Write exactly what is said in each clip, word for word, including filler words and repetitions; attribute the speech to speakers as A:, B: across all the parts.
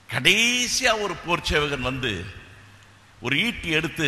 A: கடைசியா ஒரு போர் சேவகன் வந்து ஒரு ஈட்டி எடுத்து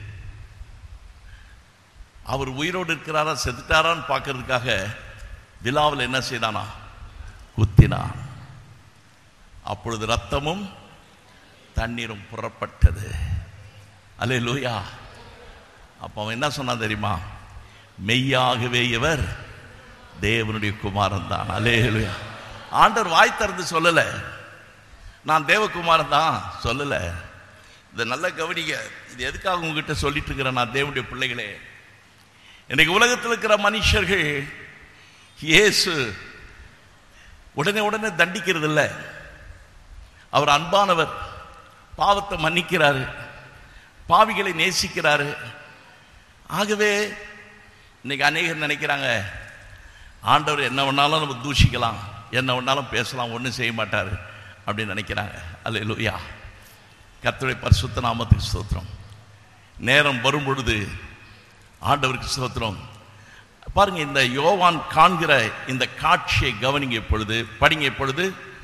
A: அவர் உயிரோடு இருக்கிறாரா செத்துட்டாரான்னு பார்க்கறதுக்காக விலாவில் என்ன செய்தானா, குத்தினான். அப்பொழுது ரத்தமும் தண்ணீரும் புறப்பட்டது. அல்லேலூயா. அப்ப அவன் என்ன சொன்னான் தெரியுமா? மெய்யாகவே இவர் தேவனுடைய குமாரன் தான். அல்லேலூயா. ஆண்டவர் வாய் திறந்து சொல்லல, நான் தேவகுமாரன் தான் சொல்லல. இதை நல்ல கவனிங்க. இது எதுக்காக உங்ககிட்ட சொல்லிட்டு இருக்கிறேன்? நான் தேவனுடைய பிள்ளைகளே, இன்னைக்கு உலகத்தில் இருக்கிற மனுஷர்கள் இயேசு உடனே உடனே தண்டிக்கிறது இல்லை. அவர் அன்பானவர், பாவத்தை மன்னிக்கிறாரு, பாவிகளை நேசிக்கிறாரு. ஆகவே இன்னைக்கு அநேகர் நினைக்கிறாங்க ஆண்டவர் என்ன வேணாலும் நம்ம தூஷிக்கலாம், என்ன வேணாலும் பேசலாம், ஒன்றும் செய்ய மாட்டார் அப்படின்னு நினைக்கிறாங்க. அல்லேலூயா. கர்த்தருடைய பரிசுத்த நாமத்துக்கு ஸ்தோத்திரம். நேரம் வரும் பொழுது ஆண்டவருக்கு ஸ்தோத்திரம். பாருங்க, இந்த யோவான் காண்கிற இந்த காட்சியை கவனிங்க. இப்பொழுது படிங்க. இப்பொழுது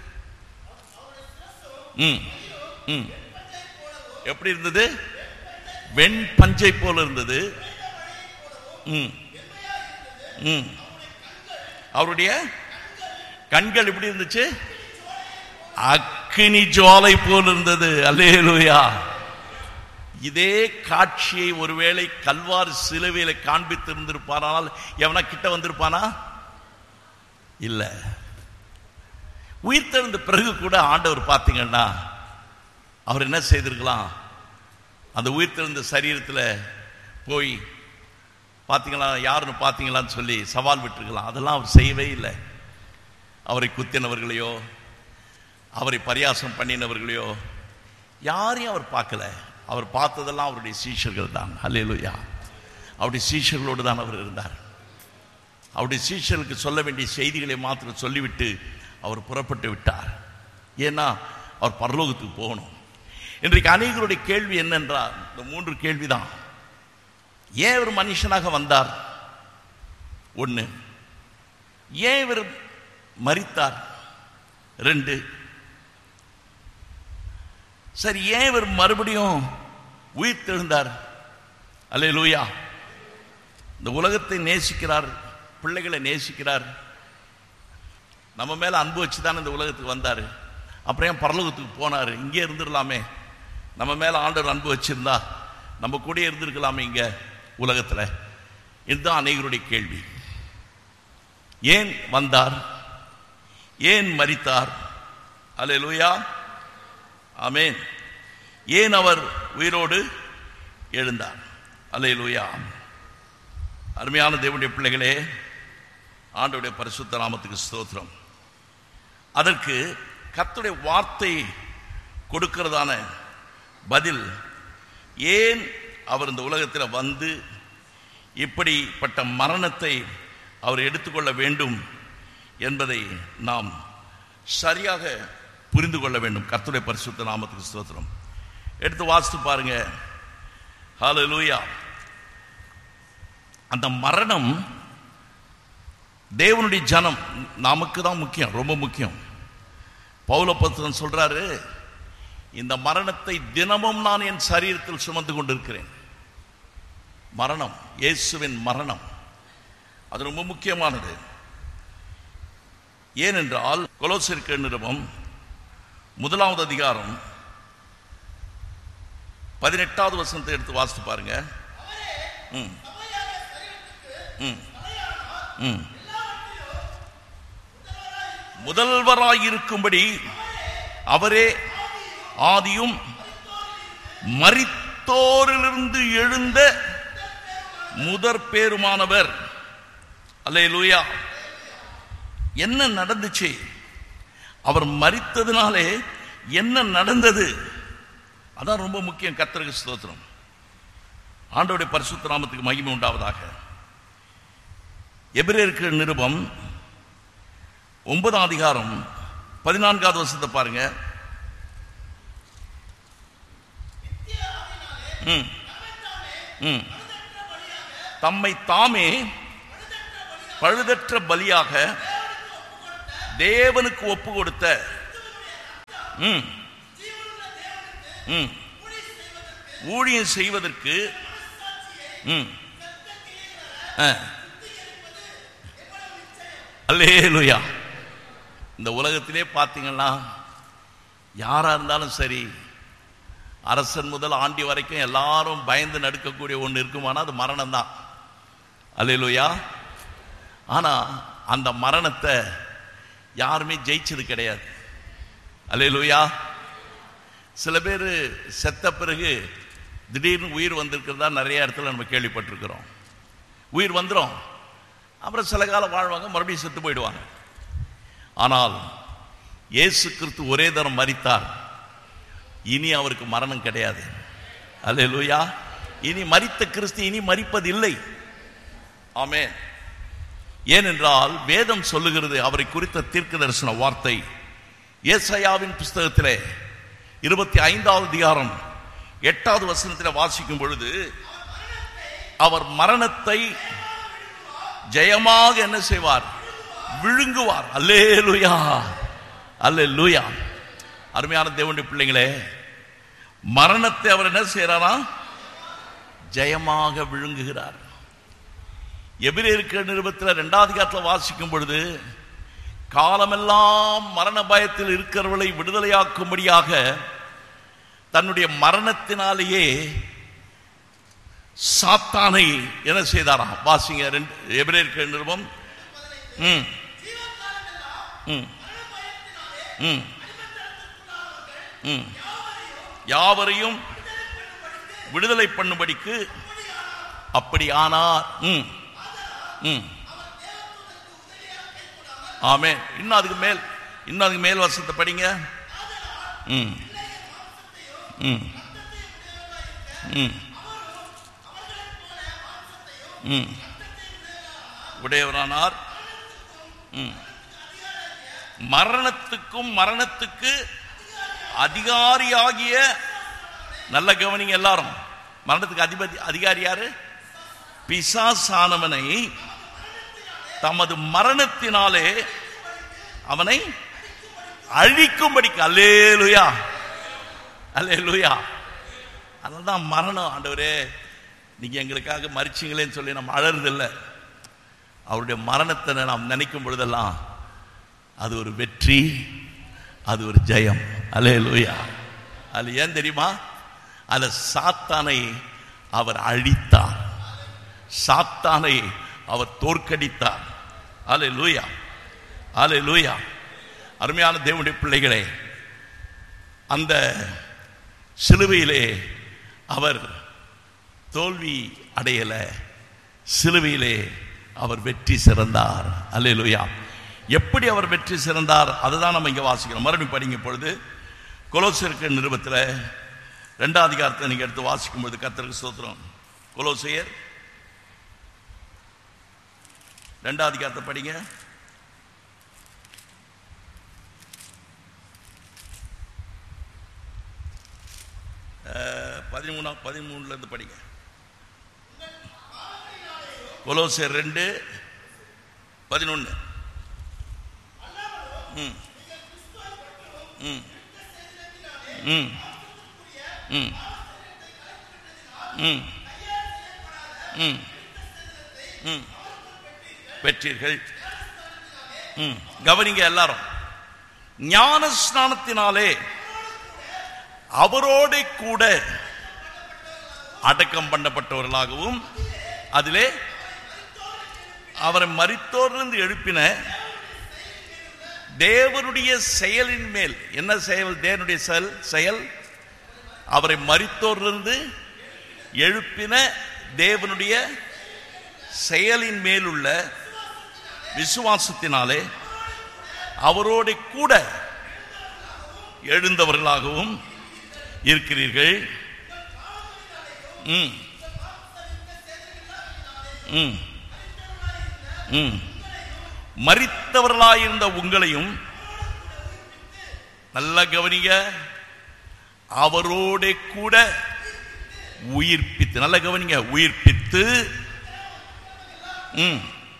A: ம் ம் எப்படி இருந்தது? வெண் பஞ்சை போல இருந்தது. ம் ம் அவருடைய கண்கள் எப்படி இருந்துச்சு? அக்கினி ஜுவாலை போல் இருந்தது. அல்லேலூயா. இதே காட்சியை ஒருவேளை கல்வாரி சிலுவையில காண்பித்து இருந்திருப்பானால் எவனா கிட்ட வந்திருப்பானா? இல்ல. உயிர்த்தெழுந்த பிறகு கூட ஆண்டவர் பார்த்தீங்கன்னா அவர் என்ன செய்திருக்கலாம்? அந்த உயிர்த்தெழுந்த சரீரத்தில் போய் பார்த்தீங்களா, யாருன்னு பார்த்தீங்களான்னு சொல்லி சவால் விட்டுருக்கலாம். அதெல்லாம் அவர் செய்யவே இல்லை. அவரை குத்தினவர்களையோ அவரை பரியாசம் பண்ணினவர்களையோ யாரையும் அவர் பார்க்கல. அவர் பார்த்ததெல்லாம் அவருடைய சீஷர்கள் தான். அல்லேலூயா. அவருடைய சீஷர்களோடு தான் அவர் இருந்தார். அவருடைய சீஷர்களுக்கு சொல்ல வேண்டிய செய்திகளை மாத்திரம் சொல்லிவிட்டு அவர் புறப்பட்டு விட்டார். ஏன்னா அவர் பரலோகத்துக்கு போகணும். இன்றைக்கு அநேகருடைய கேள்வி என்னென்றால் இந்த மூன்று கேள்விதான். ஏன் இவர் மனுஷனாக வந்தார்? ஒன்று, ஏன் இவர் மரித்தார்? ரெண்டு, சரி ஏன் இவர் மறுபடியும் உயிர் தெழுந்தார்? அல்லேலூயா. இந்த உலகத்தை நேசிக்கிறார், பிள்ளைகளை நேசிக்கிறார், நம்ம மேல அன்பு வச்சுதான் இந்த உலகத்துக்கு வந்தார். அப்புறம் ஏன் பரலோகத்துக்கு போனார்? இங்கே இருந்துடலாமே. நம்ம மேல ஆண்டவர் அன்பு வச்சிருந்தா நம்ம கூட இருந்திருக்கலாமே இங்க உலகத்துல. இதுதான் அநேகருடைய கேள்வி. ஏன் வந்தார்? ஏன் மரித்தார்? அல்லேலூயா. ஆமென். ஏன் அவர் உயிரோடு எழுந்தார்? அல்லேலூயா. அருமையான தேவனுடைய பிள்ளைகளே, ஆண்டவருடைய பரிசுத்த நாமத்துக்கு ஸ்தோத்திரம். அதற்கு கர்த்தருடைய வார்த்தை கொடுக்கிறதான பதில், ஏன் அவர் இந்த உலகத்தில் வந்து இப்படிப்பட்ட மரணத்தை அவர் எடுத்துக்கொள்ள வேண்டும் என்பதை நாம் சரியாக புரிந்து கொள்ள வேண்டும். கர்த்தருடைய பரிசுத்த நாமத்துக்கு ஸ்தோத்திரம். எடுத்து வாசித்து பாருங்க. ஹல்லேலூயா. அந்த மரணம் தேவனுடைய ஜனம் நமக்கு தான் முக்கியம், ரொம்ப முக்கியம். பவுலப்போஸ்தலன் சொல்றாரு, இந்த மரணத்தை தினமும் நான் என் சரீரத்தில் சுமந்து கொண்டிருக்கிறேன். மரணம், இயேசுவின் மரணம், அது ரொம்ப முக்கியமானது. ஏனென்றால் கொலோசியர் நிருபம் முதலாவது அதிகாரம் பதினெட்டாவது வசனத்தை எடுத்து வாசித்து பாருங்க. ம் ம் ம் முதல்வராயிருக்கும்படி அவரே ஆதியும் மரித்தோரிலிருந்து எழுந்த முதற் பேருமானவர். அல்லேலூயா. என்ன நடந்துச்சு? அவர் மரித்ததினாலே என்ன நடந்தது? அதான் ரொம்ப முக்கியம். கர்த்தருக்கு ஸ்தோத்திரம். ஆண்டவருடைய பரிசுத்த நாமத்துக்கு மகிமை உண்டாவதாக. எபிரேயருக்கு நிருபம் ஒன்பதாம் அதிகாரம் பதினான்காவது வசனத்தை பாருங்க. ம் ம் தம்மை தாமே பழுதற்ற பலியாக தேவனுக்கு ஒப்பு கொடுத்த ம் ம் ஊழியம் செய்வதற்கு ம் அல்லேலூயா. இந்த உலகத்திலே பார்த்தீங்கன்னா யாரா இருந்தாலும் சரி, அரசன் முதல் ஆண்டி வரைக்கும் எல்லாரும் பயந்து நடுக்கக்கூடிய ஒன்று இருக்குமானா அது மரணம் தான். அல்லேலூயா. ஆனா அந்த மரணத்தை யாருமே ஜெயிச்சது கிடையாது. அல்லேலூயா. சில பேர் செத்த பிறகு திடீர்னு உயிர் வந்திருக்கிறதா நிறைய இடத்துல நம்ம கேள்விப்பட்டிருக்கிறோம். உயிர் வந்துடும், அப்புறம் சில காலம் வாழ்வாங்க, மறுபடியும் செத்து போயிடுவாங்க. ஆனால் இயேசு கிறிஸ்து ஒரே தரம் மரித்தார், இனி அவருக்கு மரணம் கிடையாது. அல்லேலூயா. இனி மரித்த கிறிஸ்து இனி மரிப்பதில்லை. ஆமென். ஏனென்றால் வேதம் சொல்லுகிறது, அவரை குறித்த தீர்க்க தரிசன வார்த்தை ஏசாயாவின் புஸ்தகத்திலே இருபத்தி ஐந்தாவது அதிகாரம் எட்டாவது வசனத்தில் வாசிக்கும் பொழுது, அவர் மரணத்தை ஜெயமாக என்ன செய்வார்? விழுங்குவார். அல்லேலூயா, அல்லேலூயா. அருமையான தேவனுடைய பிள்ளைங்களே, மரணத்தை அவர் என்ன செய்யறாரா? ஜெயமாக விழுங்குகிறார். எபிரேயர் நிருபத்தில் இரண்டாவது அதிகாரத்தில் வாசிக்கும் பொழுது, காலமெல்லாம் மரண பயத்தில் இருக்கிறவர்களை விடுதலையாக்கும்படியாக தன்னுடைய மரணத்தினாலேயே சாத்தானை என்ன செய்தாராம்? வாசிங்க எபிரேயர் நிருபம். ம் ம் ம் ம் யாவரையும் விடுதலை பண்ணும்படிக்கு அப்படி ஆனார். ம் ம் ஆமென். இன்னும் அதுக்கு மேல் இன்னும் அதுக்கு மேல் வசனத்தை படிங்க. ம் ம் ம் ம் உடையவரானார். ம் மரணத்துக்கும் மரணத்துக்கு அதிகாரியாகிய, நல்ல கவனிங்க எல்லாரும், மரணத்துக்கு அதிபதி அதிகாரி யாரு? பிசாசானவனை தமது மரணத்தினாலே அவனை அழிக்கும்படிக்கு. அல்லேலூயா, அல்லேலூயா. அதனால்தான் மரணம், ஆண்டவரே நீங்க எங்களுக்காக மரிச்சிங்களேன்னு சொல்லி நம்ம அழறதில்லை. அவருடைய மரணத்தை நாம் நினைக்கும் பொழுதெல்லாம் அது ஒரு வெற்றி, அது ஒரு ஜெயம். அல்லேலூயா. அது ஏன் தெரியுமா? அந்த சாத்தானை அவர் அழித்தார், சாத்தானை அவர் தோற்கடித்தார். அல்லேலூயா, அல்லேலூயா. அருமையான தேவனுடைய பிள்ளைகளே, அந்த சிலுவையிலே அவர் தோல்வி அடையல, சிலுவையிலே அவர் வெற்றி சிறந்தார். அல்லேலூயா. எப்படி அவர் வெற்றி சிறந்தார் அதுதான் நம்ம இங்க வாசிக்கிறோம். மறுபடியும் படிங்க. பொழுது கொலோசியர் நிருபத்தில் இரண்டாவது அதிகாரத்தை நீங்க எடுத்து வாசிக்கும் பொழுது, கர்த்தருக்கு ஸ்தோத்திரம். கொலோசியர் இரண்டாவது அதிகாரத்தை படிங்க. பதிமூணா பதிமூணுல இருந்து படிங்க. கொலோசியர் ரெண்டு பதினொன்னு. ம் ம் ம் ம் ம் ம் ம் பெற்றீர்கள். ம் கவனிங்க எல்லாரும். ஞான ஸ்நானத்தினாலே அவரோட கூட அடக்கம் பண்ணப்பட்டவர்களாகவும், அதிலே அவரை மரித்தோரிலிருந்து எழுப்பின தேவனுடைய செயலின் மேல். என்ன செயல்? தேவனுடைய செயல் செயல் அவரை மரித்தோரிலிருந்து எழுப்பின தேவனுடைய செயலின் மேலுள்ள விசுவாசத்தினாலே அவரோட கூட எழுந்தவர்களாகவும் இருக்கிறீர்கள். ம் ம் ம் மரித்தவர்களாயிருந்த உங்களையும், நல்ல கவனிங்க, அவரோட கூட உயிர்ப்பித்து, நல்ல கவனிங்க, உயிர்ப்பித்து ம்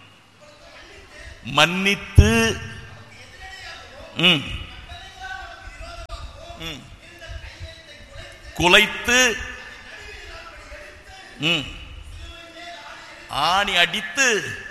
A: மன்னித்து ம் ம் குலைத்து ஆணி அடித்து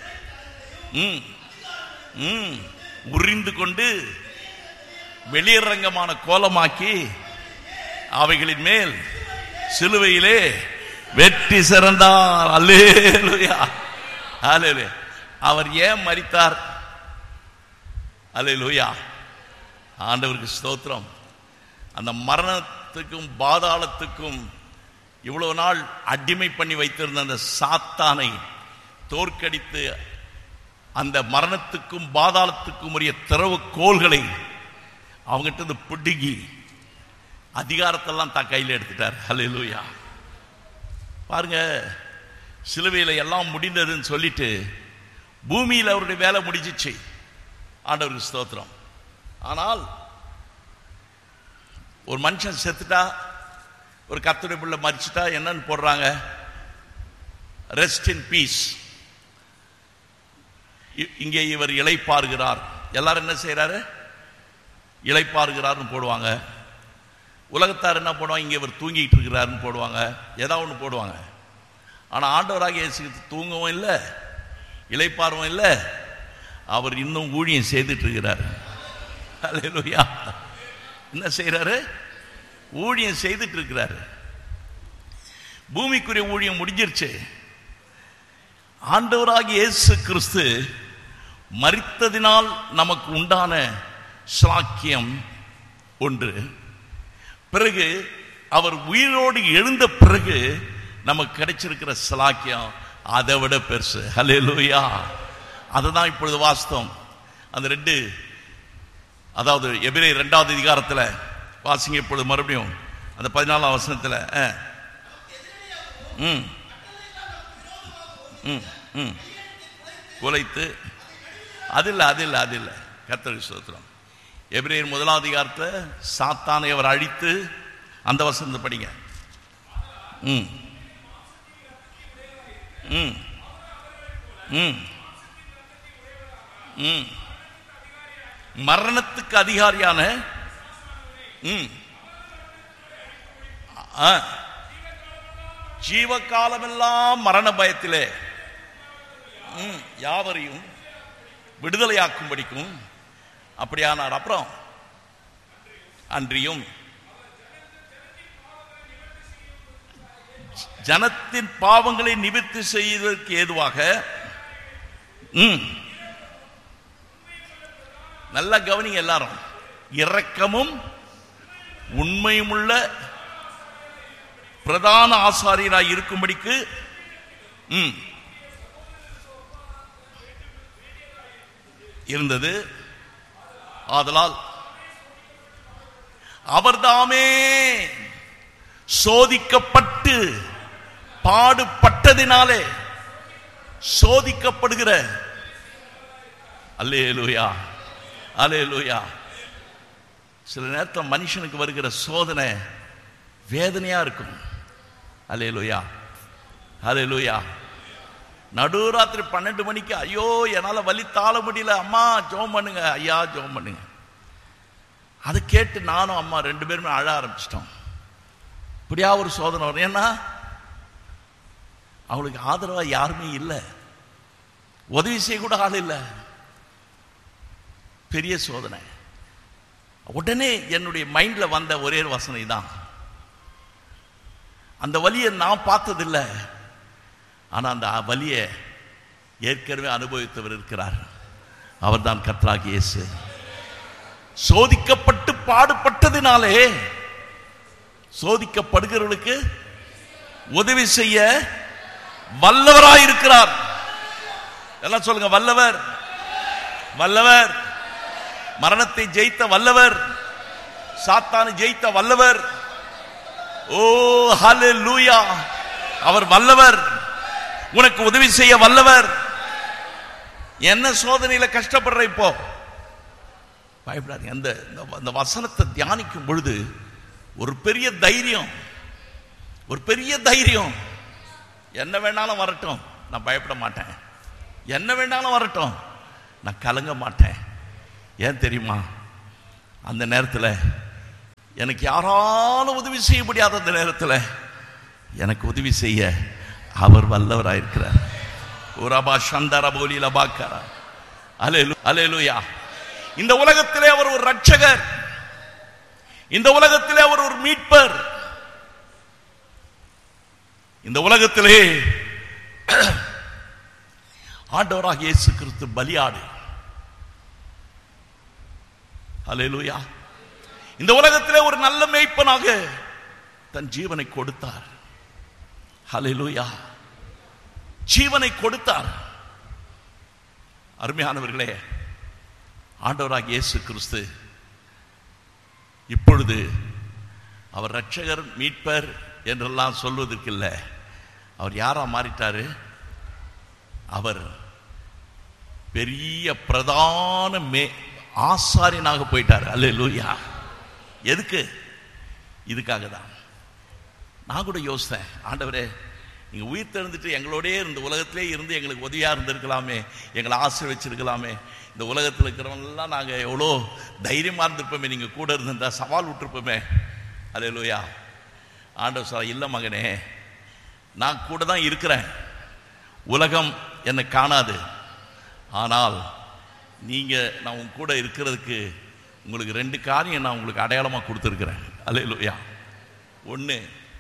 A: உறிந்து கொண்டு வெளியரங்கமான கோலமாக்கி அவைகளின் மேல் சிலுவையிலே வெற்றி சிறந்தார். அல்லேலூயா, அல்லேலூயா. அவர் ஏன் மரித்தார்? அல்லேலூயா, ஆண்டவருக்கு ஸ்தோத்திரம். அந்த மரணத்துக்கும் பாதாளத்துக்கும் இவ்வளவு நாள் அடிமை பண்ணி வைத்திருந்த அந்த சாத்தானை தோற்கடித்து அந்த மரணத்துக்கும் பாதாளத்துக்கும் உரிய திறவு கோள்களை அவங்ககிட்ட இருந்து பிடுங்கி அதிகாரத்தெல்லாம் தான் கையில் எடுத்துட்டார். அல்லேலூயா. பாருங்க, சிலுவையில் எல்லாம் முடிந்ததுன்னு சொல்லிட்டு பூமியில் அவருடைய வேலை முடிஞ்சிச்சு. ஆண்டவருக்கு ஸ்தோத்திரம். ஆனால் ஒரு மனுஷன் செத்துட்டா, ஒரு கர்த்தருடைய பிள்ளை மரிச்சிட்டா என்னன்னு போடுறாங்க? Rest in peace. இங்கே இவர் இளைப்பாறுகிறார். எல்லாரும் என்ன செய்யறாரு? இளைப்பாறுகிறார்னு போடுவாங்க. உலகத்தார் என்ன போடுவாங்க? இங்கே இவர் தூங்கிட்டு இருக்கிறாருன்னு போடுவாங்க. ஏதாவது ஒன்று போடுவாங்க. ஆனால் ஆண்டவராக இயேசு தூங்கவும் இல்லை, இளைப்பாறவும் இல்லை. அவர் இன்னும் ஊழியம் செய்துட்டு இருக்கிறார். அல்லேலூயா. என்ன செய்யறாரு? ஊழியம் செய்துட்டு இருக்கிறாரு. பூமிக்குரிய ஊழியம் முடிஞ்சிருச்சு. ஆண்டவராக இயேசு கிறிஸ்து மரித்ததினால் நமக்கு உண்டான சாக்கியம் ஒன்று. பிறகு அவர் உயிரோடு எழுந்த பிறகு நமக்கு கிடைச்சிருக்கிற சாக்கியம் அதை விட பெருசு. அல்லேலூயா. அதுதான் இப்பொழுது வாஸ்தவம். அந்த ரெண்டு, அதாவது எபிரேயர் இரண்டாவது அதிகாரத்தில் வாசிங்க இப்பொழுது மறுபடியும் அந்த பதினாலாம் வசனத்தில். ம் ம் ம் குலைத்து அது இல்லை அது இல்லை அது இல்லை கர்த்தருக்கு ஸ்தோத்திரம். எபிரேயர் முதலாம் அதிகாரத்தில் சாத்தானை அவர் அழித்து அந்த வசனத்தை படிங்க. ம் ம் ம் ம் மரணத்துக்கு அதிகாரியான ஜீவகாலமெல்லாம் மரண பயத்திலே யாவரையும் விடுதலையாக்கும் படிக்கும் அப்படியானார். அப்புறம் அன்றியும் ஜனத்தின் பாவங்களை நிவர்த்தி செய்வதற்கு ஏதுவாக நல்ல கவனிங்க எல்லாரும், இரக்கமும் உண்மையும் உள்ள பிரதான ஆசாரியராய் இருக்கும்படிக்கு இருந்தது. ஆதலால் அவர்தாமே சோதிக்கப்பட்டு பாடுபட்டதினாலே சோதிக்கப்படுகிற. அல்லேலூயா, அல்லேலூயா. சில நேரத்தில் மனுஷனுக்கு வருகிற சோதனை வேதனையா இருக்கும். அல்லேலூயா, அல்லேலூயா. நடுராத்திரி பன்னெண்டு மணிக்கு ஐயோ என்னால வலி தாழ முடியல, அம்மா ஜெபம் பண்ணுங்க, ஐயா ஜெபம் பண்ணுங்க. அதை கேட்டு நானும் அம்மா ரெண்டு பேருமே அழ ஆரம்பிச்சிட்டோம். இப்படியா ஒரு சோதனை வரும். ஏன்னா அவளுக்கு ஆதரவா யாருமே இல்லை, உதவி செய்ய கூட ஆள் இல்லை. பெரிய சோதனை. உடனே என்னுடைய மைண்ட்ல வந்த ஒரே வசனை தான், அந்த வலியை நான் பார்த்ததில்லை, ஆனா அந்த வலியை ஏற்கனவே அனுபவித்தவர் இருக்கிறார். அவர் தான் கர்த்தராகிய இயேசு. சோதிக்கப்பட்டு பாடுபட்டதினாலே சோதிக்கப்படுகிறவர்களுக்கு உதவி செய்ய வல்லவராயிருக்கிறார். எல்லாம் சொல்லுங்க, வல்லவர், வல்லவர். மரணத்தை ஜெயித்த வல்லவர், சாத்தானை ஜெயித்த வல்லவர். ஓ ஹல்லேலூயா. அவர் வல்லவர், உனக்கு உதவி செய்ய வல்லவர். என்ன சோதனையில கஷ்டப்படுற இப்போ பயப்படாதீங்க. அந்த அந்த வசனத்தை தியானிக்கும் பொழுது ஒரு பெரிய தைரியம், ஒரு பெரிய தைரியம். என்ன வேணாலும் வரட்டும், நான் பயப்பட மாட்டேன். என்ன வேணாலும் வரட்டும், நான் கலங்க மாட்டேன். ஏன் தெரியுமா? அந்த நேரத்தில் எனக்கு யாராலும் உதவி செய்ய முடியாத அந்த நேரத்தில் எனக்கு உதவி செய்ய அவர் வல்லவராயிருக்கிறார். உரபா சந்தர போலில பாக்கரா. அல்லேலூயா. இந்த உலகத்திலே அவர் ஒரு ரட்சகர், இந்த உலகத்திலே அவர் ஒரு மீட்பர், இந்த உலகத்திலே ஆண்டவராக இயேசு கிறிஸ்து பலியாடு. அல்லேலூயா. இந்த உலகத்திலே ஒரு நல்ல மேய்ப்பனாக தன் ஜீவனை கொடுத்தார். அல்லேலூயா. ஜீவனை கொடுத்தார். அருமையானவர்களே, ஆண்டவராக இயேசு கிறிஸ்து இப்பொழுது அவர் ரட்சகர் மீட்பர் என்றெல்லாம் சொல்வதற்கு இல்லை, அவர் யாரா மாறிட்டாரு? அவர் பெரிய பிரதான மே ஆசாரியனாக போயிட்டார். அல்லேலூயா. எதுக்கு? இதுக்காக தான். நான் கூட யோசித்தேன், ஆண்டவரே நீங்கள் உயிர் தெழுந்துட்டு எங்களோடே இந்த உலகத்திலே இருந்து எங்களுக்கு உதவியாக இருந்திருக்கலாமே, எங்களை ஆசீர்வச்சிருக்கலாமே, இந்த உலகத்தில் இருக்கிறவங்கெல்லாம் நாங்கள் எவ்வளோ தைரியமாக இருந்திருப்போமே, நீங்கள் கூட இருந்திருந்தா சவால் விட்டுருப்போமே. அல்லேலூயா. ஆண்டவர் சொல்ல, இல்லை மகனே, நான் கூட தான் இருக்கிறேன், உலகம் என்னை காணாது, ஆனால் நீங்கள் நான் உங்க கூட இருக்கிறதுக்கு உங்களுக்கு ரெண்டு காரியம் நான் உங்களுக்கு அடையாளமாக கொடுத்துருக்கிறேன். அல்லேலூயா. ஒன்று,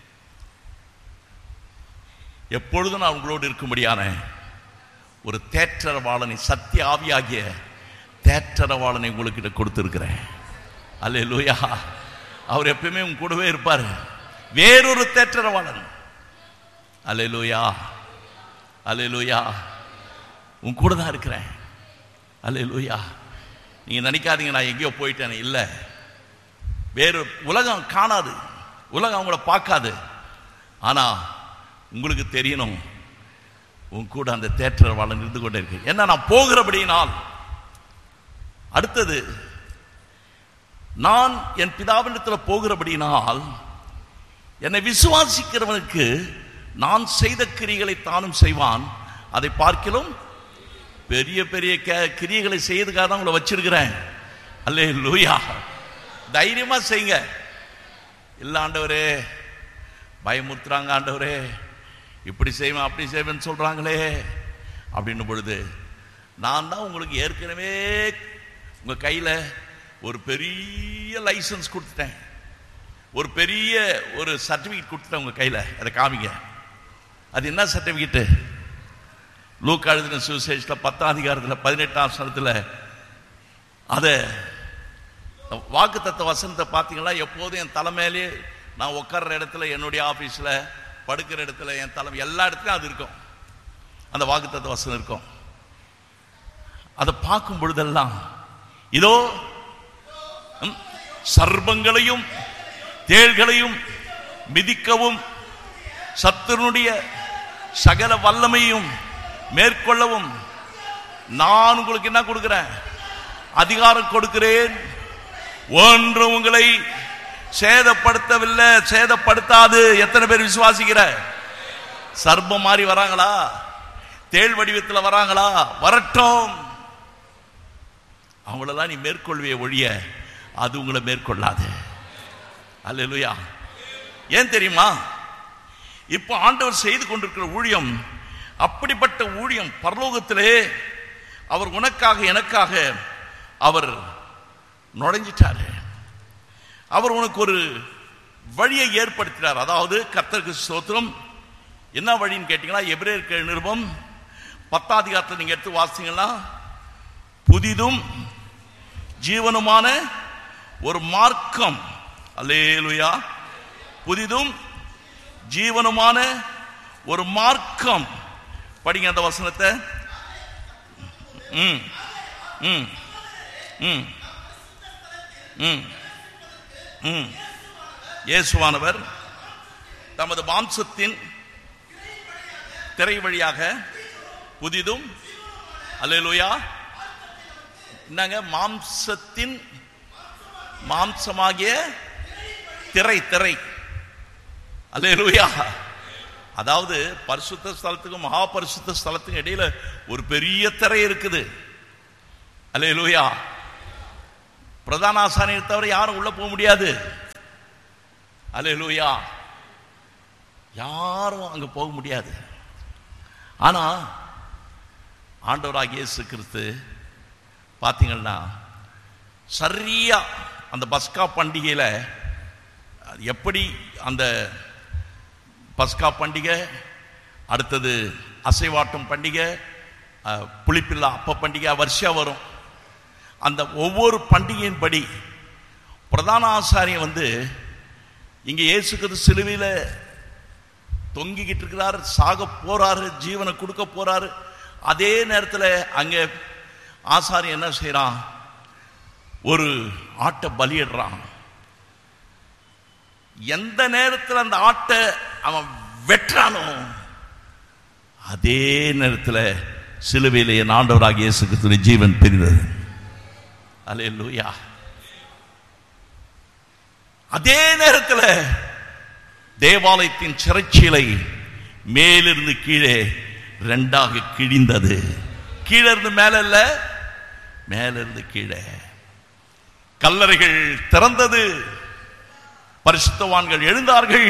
A: எப்பொழுதும் நான் உங்களோடு இருக்கும்படியான ஒரு தேற்றரவாளனை, சத்திய ஆவியாகிய தேற்றரவாளனை உங்களுக்கு கொடுத்திருக்கிறேன். அல்லேலூயா. அவர் எப்பயுமே உங்க கூடவே இருப்பார். வேறொரு தேற்றரவாளன். அல்லேலூயா. அல்லேலூயா. உங்க கூட தான் இருக்கிறேன். அல்லேலூயா. நீங்க நினைக்காதீங்க நான் எங்கேயோ போயிட்டேன். இல்லை, வேறு உலகம் காணாது, உலகம் அவங்கள பார்க்காது, ஆனா உங்களுக்கு தெரியணும், உன் கூட அந்த தேற்றரவாளன் இருந்து கொண்டே இருக்கு. என்ன, நான் போகிறபடியினால் அடுத்தது, நான் என் பிதாவினிடத்தில் போகிறபடியினால் என்னை விசுவாசிக்கிறவனுக்கு நான் செய்த கிரியைகளை தானும் செய்வான், அதை பார்க்கிலும் பெரிய பெரிய கிரியைகளை செய்யறதுக்காக தான் உங்களை வச்சிருக்கிறேன். அல்லேலூயா. தைரியமா செய்யுங்க. இல்ல ஆண்டவரே பயமுறுத்துறாங்க, ஆண்டவரே இப்படி செய்வேன் அப்படி செய்வேன்னு சொல்றாங்களே அப்படின்னும் பொழுது, நான் தான் உங்களுக்கு ஏற்கனவே உங்க கையில ஒரு பெரிய லைசன்ஸ் கொடுத்துட்டேன், ஒரு பெரிய ஒரு சர்டிபிகேட் கொடுத்துட்டேன் உங்க கையில. அதை காமிங்க. அது என்ன சர்டிபிகேட்? லூக்கா எழுதின சுவிசேஷத்துல பத்தாம் அதிகாரத்தில் பதினெட்டாம் வசனத்துல அத வாக்குத்தத்த வசனத்தை பார்த்தீங்களா? எப்போதும் என் தலைமையிலே நான் உட்கார்ற இடத்துல, என்னுடைய ஆபீஸ்ல, படுக்கிற இடத்துல, என் தலைமை எல்லா இடத்துலையும் அது இருக்கும், அந்த வாக்குத்தத்த வசனம் இருக்கும். அதை பார்க்கும் பொழுதெல்லாம் இதோ சர்ப்பங்களையும் தேள்களையும் மிதிக்கவும் சத்துருடைய சகல வல்லமையும் மேற்கொள்ளவும் நான் உங்களுக்கு என்ன கொடுக்கிறேன்? அதிகாரம் கொடுக்கிறேன். ஒன்று உங்களை சேதப்படுத்தவில்லை, சேதப்படுத்தாது. எத்தனை பேர் விசுவாசிக்கிற? சர்ப்பம் மாறி வராங்களா? தேள் வடிவத்தில் வராங்களா? வரட்டும், அவங்களெல்லாம் நீ மேற்கொள்விய ஒழிய அது உங்களை மேற்கொள்ளாது. அல்லேலூயா. ஏன் தெரியுமா? இப்போ ஆண்டவர் செய்து கொண்டிருக்கிற ஊழியம் அப்படிப்பட்ட ஊழியம். பரலோகத்திலே அவர் உனக்காக எனக்காக அவர் நுழைஞ்சிட்டாரு. அவர் உனக்கு ஒரு வழியை ஏற்படுத்தினார். அதாவது கர்த்தருக்கு ஸ்தோத்திரம். என்ன வழின்னு கேட்டீங்களா? எபிரேயர் நிருபம் பத்தாம் அதிகாரத்தை நீங்க எடுத்து வாசிங்கன்னா, புதிதும் ஜீவனுமான ஒரு மார்க்கம். அல்லேலூயா. புதிதும் ஜீவனுமான ஒரு மார்க்கம். படிங்க அந்த வசனத்தை. ம் ம் ம் ம் ம் இயேசுவானவர் தமது மாம்சத்தின் திரை வழியாக புதிதும், அல்லேலூயா, என்னங்க, மாம்சத்தின் மாம்சமாகிய திரை திரை அல்லேலூயா. அதாவது பரிசுத்த ஸ்தலத்துக்கும் மகா பரிசுத்த ஸ்தலத்துக்கும் இடையில ஒரு பெரிய திரை இருக்குது. அல்லேலூயா. பிரதான ஆசாரியனை தவிர யாரும் உள்ள போக முடியாது. அல்லேலூயா. யாரும் அங்க போக முடியாது. ஆனா ஆண்டவராகிய இயேசு கிறிஸ்து பார்த்தீங்கன்னா சரியா அந்த பஸ்கா பண்டிகையில எப்படி அந்த பஸ்கா பண்டிகை, அடுத்தது அசைவாட்டும் பண்டிகை, புளிப்பில்லா அப்ப பண்டிகை வரிசையா வரும். அந்த ஒவ்வொரு பண்டிகையின் படி பிரதான ஆசாரியன் வந்து இங்க இயேசு கிறிஸ்து சிலுவையில தொங்கிக்கிட்டு இருக்கிறார், சாக போறாரு, ஜீவனை கொடுக்க போறாரு. அதே நேரத்தில் அங்க ஆசாரியன் என்ன செய்யறான்? ஒரு ஆட்டை பலியிடுறான். எந்த நேரத்தில் அந்த ஆட்டை அவன் வெற்றானோ அதே நேரத்தில் சிலுவையிலே ஆண்டவராகிய இயேசு கிறிஸ்துவின் ஜீவன் பிரிந்தது. அல்லேலூயா. அதே நேரத்தில் தேவாலயத்தின் சிறைச்சீலை மேலிருந்து கீழே ரெண்டாக கிழிந்தது. கீழே இருந்து மேல இல்ல, மேலிருந்து கீழே. கல்லறைகள் திறந்தது, பரிசுத்தவான்கள் எழுந்தார்கள்,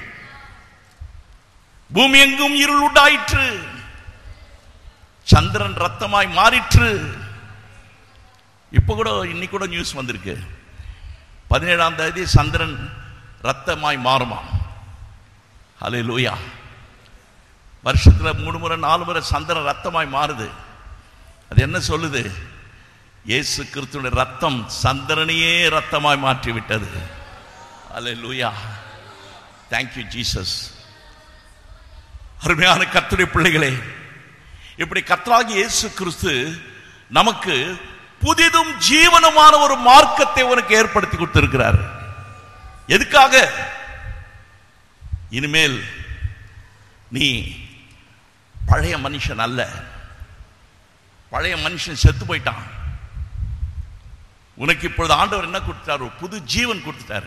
A: பூமி எங்கும் இருள் உண்டாயிற்று, சந்திரன் ரத்தமாய் மாறிற்று. இப்ப கூட இன்னைக்கு கூட நியூஸ் வந்திருக்கு, பதினேழாம் தேதி சந்திரன் ரத்தமாய் மாறுமா. அல்லேலூயா. வருஷத்துல மூணு முறை நாலு முறை சந்திரன் ரத்தமாய் மாறுது. அது என்ன சொல்லுது? இயேசு கிறிஸ்துவின் ரத்தம் சந்திரனையே ரத்தமாய் மாற்றி விட்டது. அல்லேலூயா. Thank you Jesus. அருமையான கர்த்தருடைய பிள்ளைகளே, இப்படி கர்த்தராகிய இயேசு கிறிஸ்து நமக்கு புதிதும் ஜீவனமான ஒரு மார்க்கத்தை உனக்கு ஏற்படுத்தி கொடுத்திருக்கிறார். எதுக்காக? இனிமேல் நீ பழைய மனுஷன் அல்ல. பழைய மனுஷன் செத்து போயிட்டான். உனக்கு இப்பொழுது ஆண்டவர் என்ன கொடுத்தாரு? புது ஜீவன் கொடுத்துட்டாரு.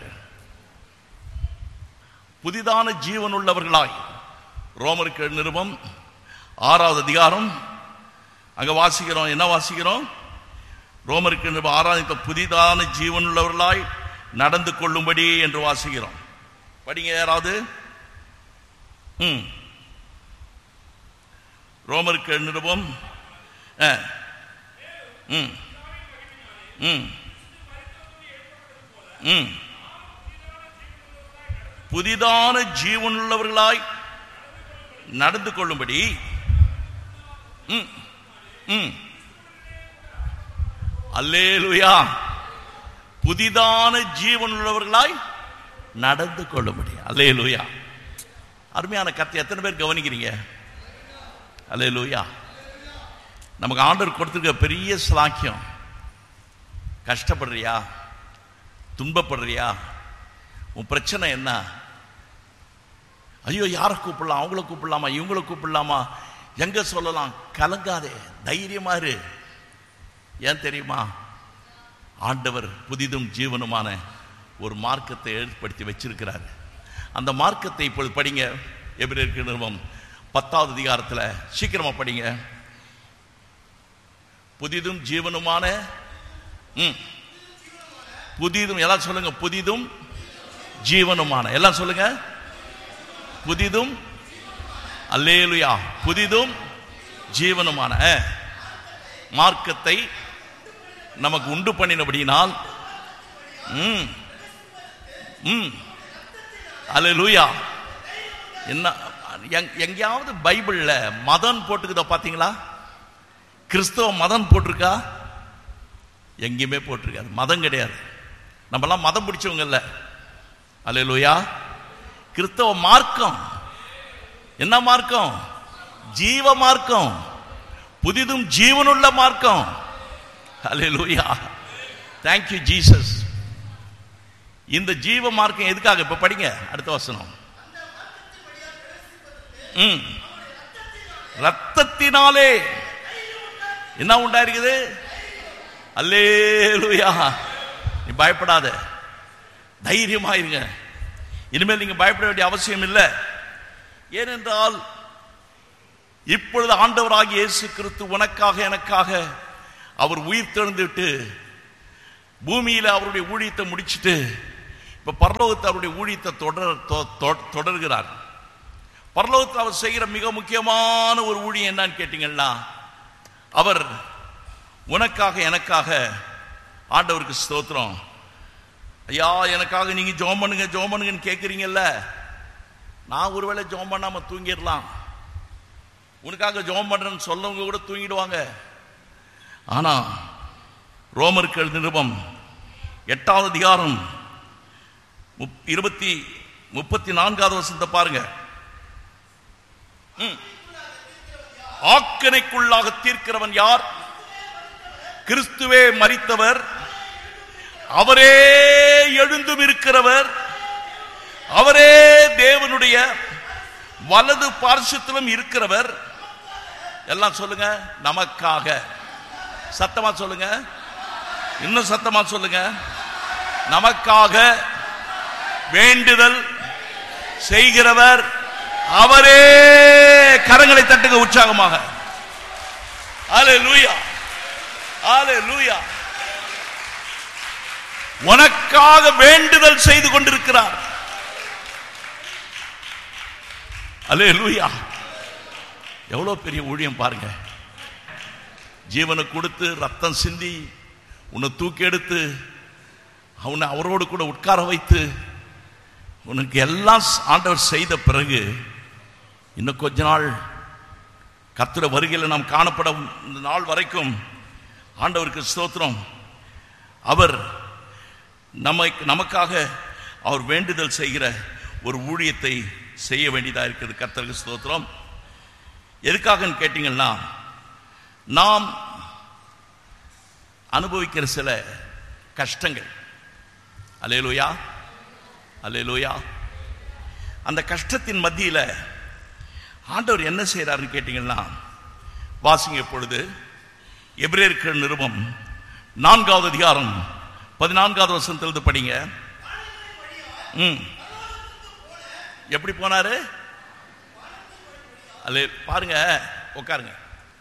A: புதிதான ஜீவன் உள்ளவர்களாய் ரோமருக்கு நிருபம் ஆறாவது அதிகாரம் அங்க வாசிக்கிறோம். என்ன வாசிக்கிறோம்? ரோமருக்கு நிருபம் ஆறாவது புதிதான ஜீவன் உள்ளவர்களாய் நடந்து கொள்ளும்படி என்று வாசிக்கிறோம். படிங்க யாராவது. ம் ரோமருக்கு நிருபம் ம் ம் ம் புதிதான ஜீவனுள்ளவர்களாய் நடந்து கொள்ளும்படி. ம் ம் அல்லேலூயா. புதிதான ஜீவனுள்ளவர்களாய் நடந்து கொள்ளும்படி. அல்லேலூயா. அருமையான கர்த்தர் எத்தனை பேர் கவனிக்கிறீங்க? அல்லேலூயா. நமக்கு ஆண்டவர் கொடுத்திருக்க பெரிய ஸ்லாக்கியம். கஷ்டப்படுறியா? துன்பப்படுறியா? உன் பிரச்சனை என்ன? ஐயோ, யாரை கூப்பிடலாம்? அவங்கள கூப்பிடலாமா? இவங்கள கூப்பிடலாமா? எங்க சொல்லலாம்? கலங்காதே, தைரியமா இரு. ஏன் தெரியுமா? ஆண்டவர் புதிதும் ஜீவனுமான ஒரு மார்க்கத்தை ஏற்படுத்தி வச்சிருக்கிறார். அந்த மார்க்கத்தை இப்பொழுது படிங்க. எபிரேயருக்கு நிருபம் பத்தாவது அதிகாரத்தில் சீக்கிரமா படிங்க. புதிதும் ஜீவனுமான ம் புதிதும் எல்லாம் சொல்லுங்க. புதிதும் ஜீவனுமான எல்லாம் சொல்லுங்க. புதிதும் அல்லேலூயா. புதிதும் ஜீவனுமான மார்க்கத்தை நமக்கு உண்டு பண்ணினபடினால் ம் ம் அல்லேலூயா. என்ன எங்கேயாவது பைபிள்ல மதம் போட்டுக்குதா பாத்தீங்களா? கிறிஸ்தவ மதம் போட்டிருக்கா? எங்கேயுமே போட்டிருக்காது. மதம் கிடையாது. நம்மெல்லாம் மதம் பிடிச்சவங்க இல்ல. அல்லேலூயா. கிறிஸ்தவ மார்க்கம் என்ன மார்க்கம்? ஜீவ மார்க்கம், புதிதும் ஜீவனுள்ள மார்க்கம். அல்லேலூயா. Thank you Jesus. இந்த ஜீவ மார்க்கம் எதுக்காக? இப்ப படிங்க அடுத்த வசனம். ம் ரத்தத்தினாலே என்ன உண்டாயிருக்குது? அல்லேலூயா. நீ பயப்படாத, தைரியமா இருங்க. இனிமேல் நீங்க பயப்பட வேண்டிய அவசியம் இல்லை. ஏனென்றால் இப்பொழுது ஆண்டவராகிய இயேசு கிறிஸ்து உனக்காக எனக்காக அவர் உயிர் தெழுந்துட்டு பூமியில அவருடைய ஊழியத்தை முடிச்சுட்டு இப்ப பரலோகத்தில் அவருடைய ஊழியத்தை தொடர் தொடர்கிறார். பரலோகத்தில் அவர் செய்கிற மிக முக்கியமான ஒரு ஊழியம் என்னன்னு கேட்டீங்கன்னா, அவர் உனக்காக எனக்காக, ஆண்டவருக்கு ஸ்தோத்திரம், ஐயா எனக்காக நீங்க ஜெபம் பண்ணுங்க ஜெபம் பண்ணுங்கன்னு கேட்குறீங்கல்ல, நான் ஒருவேளை ஜெபம் பண்ணாம தூங்கிடலாம், உனக்காக ஜெபம் பண்றேன்னு சொல்லவங்க கூட தூங்கிடுவாங்க. ஆனா ரோமருக்கு எழுதின நிருபம் எட்டாவது அதிகாரம் இருபத்தி முப்பத்தி நான்காவது வசனத்தை பாருங்க. ஆக்கணைக்குள்ளாக தீர்க்கிறவன் யார்? கிறிஸ்துவே மரித்தவர், அவரே எழுந்தும் இருக்கிறவர், அவரே தேவனுடைய வலது பார்சத்திலும் இருக்கிறவர். எல்லாம் சொல்லுங்க, நமக்காக. சத்தமா சொல்லுங்க, இன்னும் சத்தமா சொல்லுங்க. நமக்காக வேண்டுதல் செய்கிறவர் அவரே. கரங்களை தட்டுங்க உற்சாகமாக. அல்லேலூயா, அல்லேலூயா. உனக்காக வேண்டுதல் செய்து கொண்டிருக்கிறார். அல்லேலூயா. எவ்வளவு பெரிய ஊழியம் பாருங்க. ஜீவனை கொடுத்து ரத்தம் சிந்தி உன்னை தூக்கி எடுத்து அவனை அவரோடு கூட உட்கார வைத்து உனக்கு எல்லாம் ஆண்டவர் செய்த பிறகு இன்னும் கொஞ்ச நாள் கர்த்தருடைய வருகையில் நாம் காணப்பட இந்த நாள் வரைக்கும் ஆண்டவருக்கு ஸ்தோத்திரம், அவர் நம்மை நமக்காக அவர் வேண்டுதல் செய்கிற ஒரு ஊழியத்தை செய்ய வேண்டியதாக இருக்கிறது. கர்த்தருக்கு ஸ்தோத்திரம். எதுக்காகன்னு கேட்டீங்கன்னா, நாம் அனுபவிக்கிற சில கஷ்டங்கள், அல்லேலூயா அல்லேலூயா, அந்த கஷ்டத்தின் மத்தியில் ஆண்டவர் என்ன செய்யறாருன்னு கேட்டீங்கன்னா, வாசிங்க இப்பொழுது எபிரேயர் நிருபம் நான்காவது அதிகாரம் பதினான்காவது வசனத்திலிருந்து படிங்க. ம் எப்படி போனாரு? அல்ல பாருங்க, உட்காருங்க.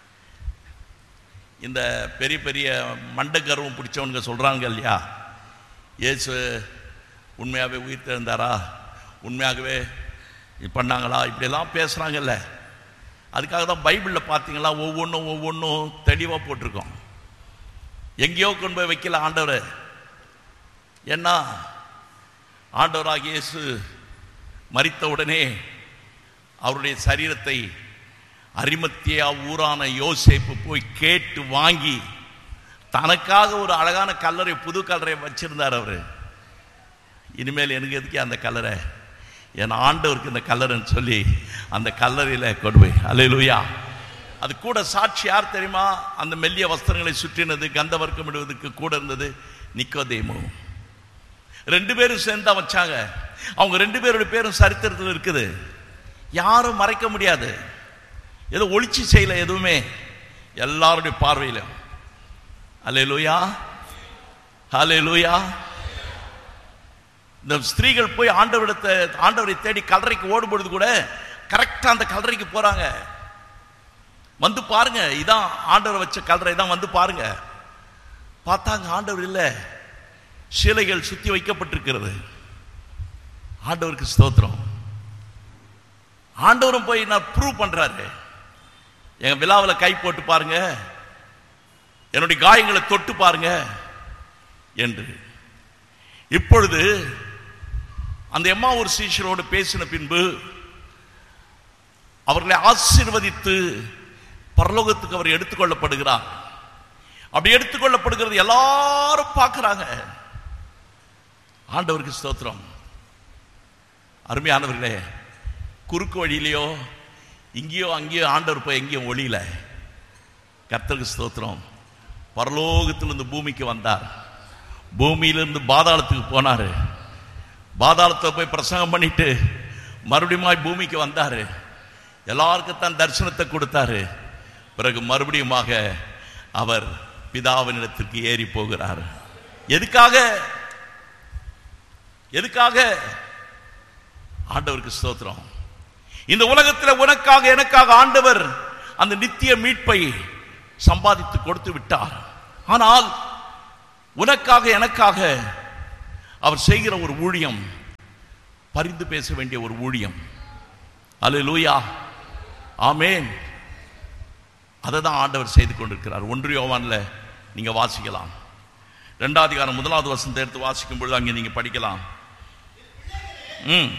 A: இந்த பெரிய பெரிய மண்ட கர்வம் பிடிச்சவனுங்க சொல்றாங்க இல்லையா, இயேசு உண்மையாகவே உயிர் தெழுந்தாரா, உண்மையாகவே பண்ணாங்களா, இப்படியெல்லாம் பேசுறாங்கல்ல. அதுக்காக தான் பைபிளில் பார்த்தீங்களா ஒவ்வொன்றும் ஒவ்வொன்றும் தெளிவாக போட்டிருக்கோம். எங்கேயோ கொண்டு போய் வைக்கல ஆண்டவர். ஏன்னா ஆண்டவராகிய இயேசு மரித்த உடனே அவருடைய சரீரத்தை அரிமத்தியா ஊரான யோசேப்பு போய் கேட்டு வாங்கி தனக்காக ஒரு அழகான கல்லறை, புது கல்லறை வச்சிருந்தார் அவர். இனிமேல் எனக்கு எதுக்கு அந்த கல்லறை, என் ஆண்டவருக்கு இந்த கல்லறைன்னு சொல்லி அந்த கல்லறையில் கொண்டு போய், அல்லேலூயா. அது கூட சாட்சி யார் தெரியுமா? அந்த மெல்லிய வஸ்திரங்களை சுற்றினது, கந்த வர்க்கம் இடுவதற்கு கூட இருந்தது நிக்கோதேமு. ரெண்டு பேரும் சேர்ந்து வச்சாங்க. அவங்க ரெண்டு பேருடைய பேரும் சரித்திரத்தில் இருக்குது, யாரும் மறைக்க முடியாது. ஏதோ ஒளிச்சு செய்யல எதுவுமே, எல்லாருடைய பார்வையில. அல்லேலூயா அல்லேலூயா. இந்த ஸ்திரீகள் போய் ஆண்டவரிடத்தை ஆண்டவரை தேடி கல்லறைக்கு ஓடும்பொழுது கூட கரெக்டா அந்த கல்லறைக்கு போறாங்க. வந்து பாருங்க, இதான் ஆண்டவர் வச்ச கல்லறை தான், வந்து பாருங்க. பார்த்தாங்க ஆண்டவர் இல்லை, சிலைகள் சுத்தி வைக்கப்பட்டிருக்கிறது. ஆண்டவருக்கு ஸ்தோத்திரம். ஆண்டவரும் போய் நான் ப்ரூவ் பண்றாரு, எங்க விழாவில் கை போட்டு பாருங்க, என்னுடைய காயங்களை தொட்டு பாருங்க என்று. இப்பொழுது அந்த எம்மா ஒரு சீஷரோடு பேசின பின்பு அவர்களை ஆசீர்வதித்து பரலோகத்துக்கு அவர் எடுத்துக்கொள்ளப்படுகிறார். அப்படி எடுத்துக்கொள்ளப்படுகிறது எல்லாரும் பார்க்கிறாங்க. ஆண்டவருக்கு ஸ்தோத்திரம். அருமையானவர்களே, குறுக்கு வழியிலையோ இங்கேயோ அங்கேயோ ஆண்டவர் போய் எங்கேயும் ஒளியில. கர்த்தருக்கு ஸ்தோத்திரம். பரலோகத்திலிருந்து பூமிக்கு வந்தார், பூமியிலிருந்து பாதாளத்துக்கு போனாரு, பாதாளத்தை போய் பிரசங்கம் பண்ணிட்டு மறுபடியும் பூமிக்கு வந்தாரு, எல்லாருக்கும் தான் தரிசனத்தை கொடுத்தாரு. பிறகு மறுபடியுமாக அவர் பிதாவினிடத்திற்கு ஏறி போகிறார். எதுக்காக? எதுக்காக? ஆண்டவருக்கு ஸ்தோத்திரம். இந்த உலகத்தில் உனக்காக எனக்காக ஆண்டவர் அந்த நித்திய மீட்பை சம்பாதித்து கொடுத்து விட்டார். ஆனால் உனக்காக எனக்காக அவர் செய்கிற ஒரு ஊழியம் பரிந்து பேச வேண்டிய ஒரு ஊழியம். அல்லேலூயா, ஆமென். அதை தான் ஆண்டவர் செய்து கொண்டிருக்கிறார். ஒன்று யோவான்ல நீங்க வாசிக்கலாம். இரண்டாவது அதிகாரம் முதலாவது வசனத்தை எடுத்து வாசிக்கும் பொழுது அங்கே நீங்க படிக்கலாம். ம்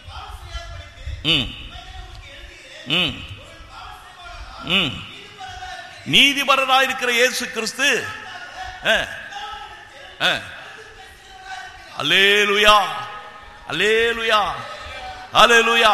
A: ம் ம் ம் நீதிபரராயிருக்கிற இயேசு கிறிஸ்து அல்லேலூயா அல்லேலூயா அல்லேலூயா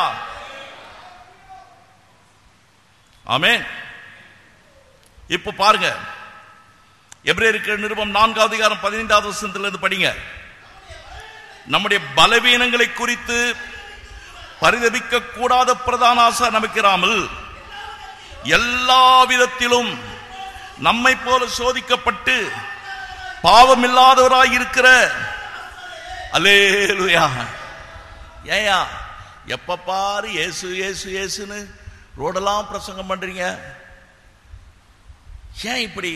A: ஆமென். இப்ப பாருங்க, எபிரேயருக்கு நிருபம் நான்காவது அதிகாரம் பதினைந்தாவது வசனத்திலிருந்து படிங்க. நம்முடைய பலவீனங்களை குறித்து பரிதபிக்க கூடாத பிரதான ஆசாரியர் நமக்கிராமல் எல்லா விதத்திலும் நம்மை போல சோதிக்கப்பட்டு பாவமில்லாதவராய் இருக்கிற அல்லேலூயா. ஏயா எப்ப பாரு இயேசு இயேசு இயேசுன்னு ரோடெல்லாம் பிரசங்கம் பண்றீங்க? ஏன் இப்படி?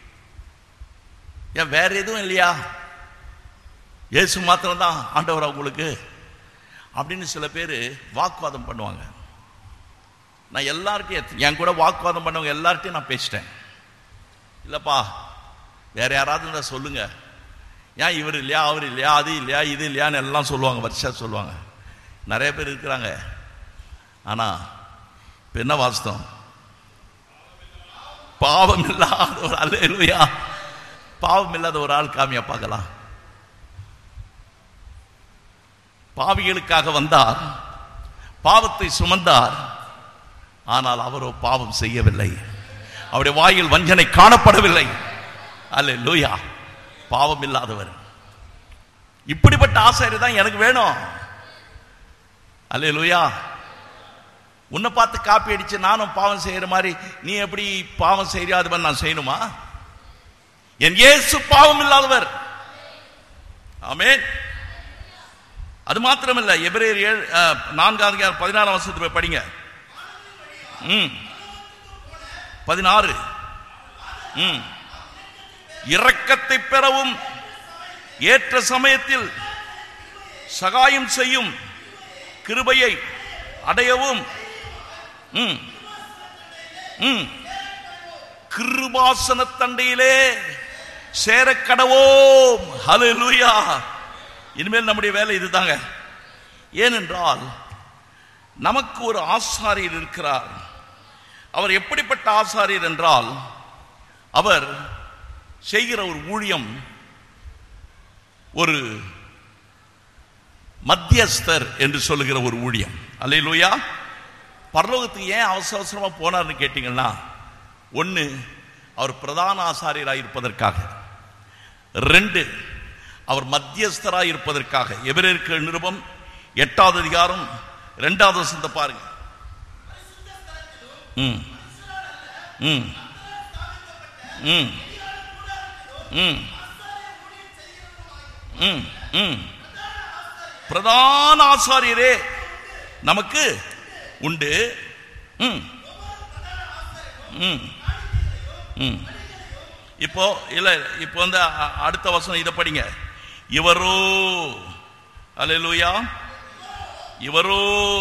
A: ஏன் வேற எதுவும் இல்லையா? இயேசு மாத்திரம்தான் ஆண்டவரா உங்களுக்கு அப்படின்னு சில பேர் வாக்குவாதம் பண்ணுவாங்க. நான் எல்லார்ட்டையும், என் கூட வாக்குவாதம் பண்ணவங்க எல்லார்ட்டையும் நான் பேசிட்டேன். இல்லப்பா வேற யாராவது இருந்தா சொல்லுங்க, ஏன் இவர் இல்லையா அவர் இல்லையா அது இல்லையா இது இல்லையான்னு எல்லாம் சொல்லுவாங்க, வருஷா சொல்லுவாங்க. நிறைய பேர் இருக்கிறாங்க. ஆனா இப்ப என்ன வாஸ்தவம்? பாவம் இல்லாத ஒரு அல்லேலூயா, பாவம் இல்லாத ஒரு ஆள் காமியா பார்க்கலாம். பாவிகளுக்காக வந்தார், பாவத்தை சுமந்தார். ஆனால் அவரோ பாவம் செய்யவில்லை, அவருடைய வாயில் வஞ்சனை காணப்படவில்லை. அல்லேலூயா, பாவம் இல்லாதவர். இப்படிப்பட்ட ஆசாரியர் தான் எனக்கு வேணும். அல்லேலூயா. உன்னை பார்த்து காப்பி அடிச்சு நானும் பாவம் செய்யற மாதிரி நீ எப்படி பாவம் செய்யறியோ அது மாதிரி நான் செய்யணுமா? என் இயேசு பாவம் இல்லாதவர். ஆமென். அது மாத்திரமல்ல, எபிரேயர் ஏழு நான்காவது பதினாறாம் வருஷத்துல போய் படிங்க. ம் பதினாறு. ம் இரக்கத்தை பெறவும் ஏற்ற சமயத்தில் சகாயம் செய்யும் கிருபையை அடையவும் ம் ம் கிருபாசன தண்டையிலே சேரக்கடவோம். ஹல்லேலூயா. இனிமேல் நம்முடைய வேலை இதுதாங்க. ஏனென்றால் நமக்கு ஒரு ஆசாரியர் இருக்கிறார். அவர் எப்படிப்பட்ட ஆசாரியர் என்றால், அவர் செய்கிற ஒரு ஊழியம் ஒரு மத்தியஸ்தர் என்று சொல்லுகிற ஒரு ஊழியம். அல்லேலூயா. பரலோகத்துக்கு ஏன் அவசர அவசரமா போனார்னு கேட்டீங்கன்னா, ஒன்னு அவர் பிரதான ஆசாரியராக இருப்பதற்காக, ரெண்டு அவர் மத்தியஸ்தராக இருப்பதற்காக. எபிரேயருக்கு நிருபம் எட்டாவது அதிகாரம் இரண்டாவது வசனத்தை பாருங்க. ம் ம் ம் ம் ம் ம் பிரதான ஆசாரியரே நமக்கு உண்டு. ம் ம் ம் இப்போ இல்ல, இப்போ வந்து அடுத்த வசனம் இதை படிங்க. இவரோ அல்லேலூயா, இவரோ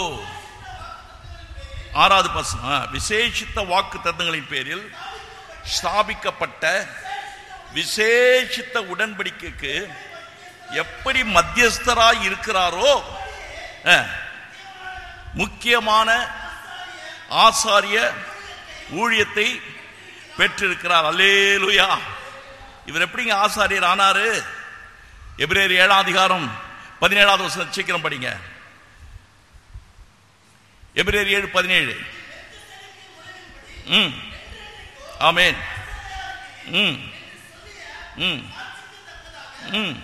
A: ஆறாவது வசனம், விசேஷித்த வாக்கு தத்தங்களின் பேரில் ஸ்தாபிக்கப்பட்ட விசேஷித்த உடன்படிக்கைக்கு எப்படி மத்தியஸ்தராய் இருக்கிறாரோ முக்கியமான ஆசாரிய ஊழியத்தை பெற்றிருக்கிறார். அல்லேலூயா. இவர் எப்படிங்க ஆசாரியர் ஆனாரு? எபிரேயர் ஏழாம் அதிகாரம் பதினேழாவது வசனம் சீக்கிரம் படிங்க. எபிரேயர் ஏழு பதினேழு. ம் ஆமென். ம் ம் ம்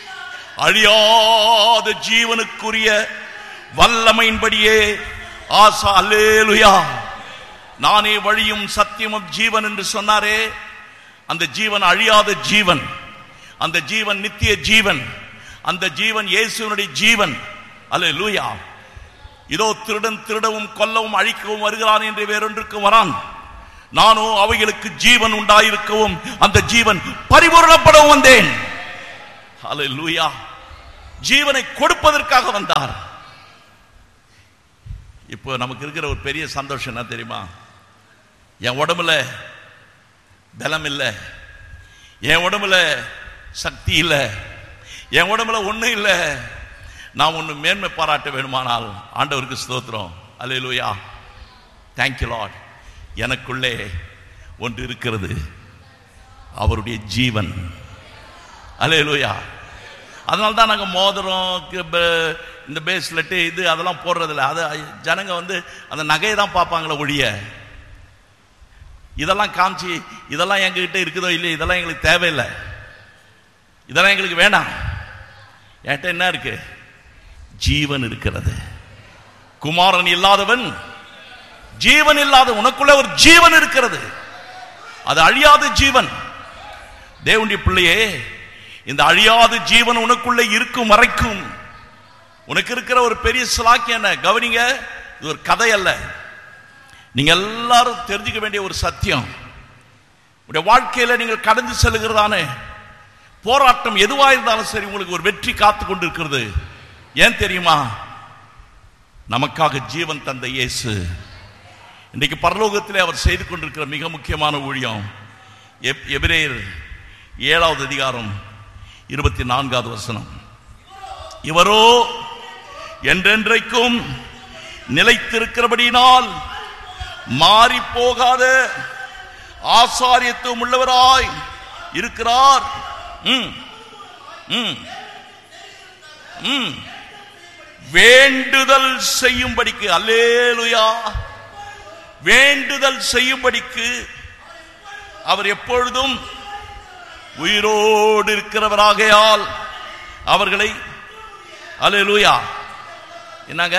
A: அழியாத ஜீவனுக்குரிய வல்லமையின்படியே ஆசா. அல்லேலூயா. நானே வழியும் சத்தியமும் ஜீவன் என்று சொன்னாரே, அந்த ஜீவன் அழியாத ஜீவன், அந்த ஜீவன் நித்திய ஜீவன், அந்த ஜீவன் இயேசுவினுடைய ஜீவன். அல்லேலூயா. இதோ திருடன் திருடவும் கொல்லவும் அழிக்கவும் வருகிறான் என்று வேறொன்றுக்கு வரான், நானோ அவைகளுக்கு ஜீவன் உண்டாயிருக்கவும் அந்த ஜீவன் பரிபூரணப்படவும் வந்தேன். அல்லேலூயா. ஜீவனை கொடுப்பதற்காக வந்தார். இப்போ நமக்கு இருக்கிற ஒரு பெரிய சந்தோஷம் என்ன தெரியுமா? என் உடம்புல பலம் இல்லை, என் உடம்புல சக்தி இல்லை, என் உடம்புல ஒன்றும் இல்லை. நான் ஒன்று மேன்மை பாராட்ட வேணுமானால் ஆண்டவருக்கு ஸ்தோத்திரம். அல்லேலூயா, தேங்க்யூ லார்ட். எனக்குள்ளே ஒன்று இருக்கிறது, அவருடைய ஜீவன். அல்லேலூயா. அதனால தான் நாங்கள் மோதிரம், இந்த பேஸ்லெட்டு, இது அதெல்லாம் போடுறதில்ல. அது ஜனங்க வந்து அந்த நகையை தான் பார்ப்பாங்களே ஒழிய, இதெல்லாம் காமிச்சு இதெல்லாம் எங்ககிட்ட இருக்குதோ இல்லை, இதெல்லாம் எங்களுக்கு தேவையில்லை, இதெல்லாம் எங்களுக்கு வேணாம். என்கிட்ட என்ன இருக்கு? ஜீவன் இருக்கிறது. குமாரன் இல்லாதவன் ஜீவன் இல்லாத, உனக்குள்ள ஒரு ஜீவன் இருக்கிறது, அது அழியாத ஜீவன். தேவனுடைய பிள்ளையே, இந்த அழியாத ஜீவன் உனக்குள்ள இருக்கும் வரைக்கும் உனக்கு இருக்கிற ஒரு பெரிய சிலாக்கியம் என்ன? கவனிங்க, இது ஒரு கதை அல்ல, நீங்க எல்லாரும் தெரிஞ்சுக்க வேண்டிய ஒரு சத்தியம். உடைய வாழ்க்கையில நீங்கள் கடந்து செல்லுகிறதான போராட்டம் எதுவா இருந்தாலும் சரி, உங்களுக்கு ஒரு வெற்றி காத்து கொண்டு இருக்கிறது. ஏன் தெரியுமா? நமக்காக ஜீவன் தந்த இயேசு இன்றைக்கு பரலோகத்திலே அவர் செய்து கொண்டிருக்கிற மிக முக்கியமான ஊழியம். எபிரேயர் ஏழாவது அதிகாரம் இருபத்தி நான்காவது வசனம். இவரோ என்றென்றைக்கும் நிலைத்திருக்கிறபடியினால் மாறி போகாத ஆசாரியத்துவம் உள்ளவராய் இருக்கிறார். ம் ம் ம் வேண்டுதல் செய்யும்படிக்கு, அல்லேலூயா, வேண்டுதல் செய்யும்படிக்கு அவர் எப்பொழுதும் உயிரோடு இருக்கிறவராகையால் அவர்களை, அல்லேலூயா. என்னங்க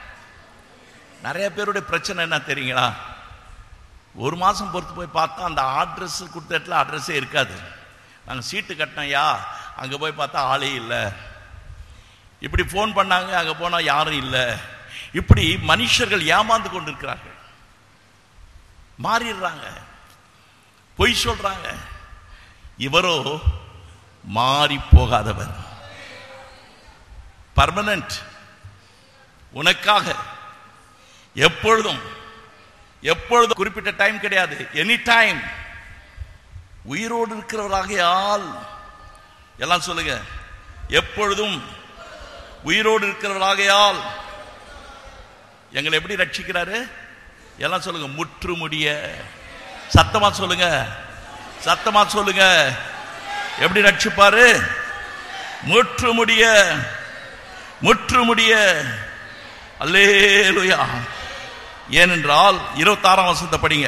A: நிறைய பேருடைய பிரச்சனை என்ன தெரியுங்களா? ஒரு மாசம் பொறுத்து போய் பார்த்தா அந்த அட்ரஸ் கொடுத்த இடத்துல அட்ரஸே இருக்காது. நாங்கள் சீட்டு கட்டினோம்யா, அங்கே போய் பார்த்தா ஆளே இல்லை. இப்படி ஃபோன் பண்ணாங்க, அங்கே போனால் யாரும் இல்லை. இப்படி மனுஷர்கள் ஏமாந்து கொண்டிருக்கிறார்கள், மாறிடுறாங்க, பொய் சொல்றாங்க. இவரோ மாறி போகாதவர், பர்மனன்ட், உனக்காக எப்பொழுதும் எப்பொழுதும் குறிப்பிட்ட டைம் கிடையாது, எனி டைம் உயிரோடு இருக்கிறவராகையால், எல்லாம் சொல்லுங்க, எப்பொழுதும் உயிரோடு இருக்கிறவராகையால் எங்களை எப்படி ரட்சிக்கிறாரு? எல்லாம் சொல்லுங்க, முற்று முடிய. சத்தமா சொல்லுங்க, சத்தமா சொல்லுங்க. எப்படி ரட்சிப்பாரு? முற்று முடிய, முற்று முடிய. அல்லேலூயா. ஏனென்றால் இருபத்தி ஆறாம் வசனத்தை படிங்க.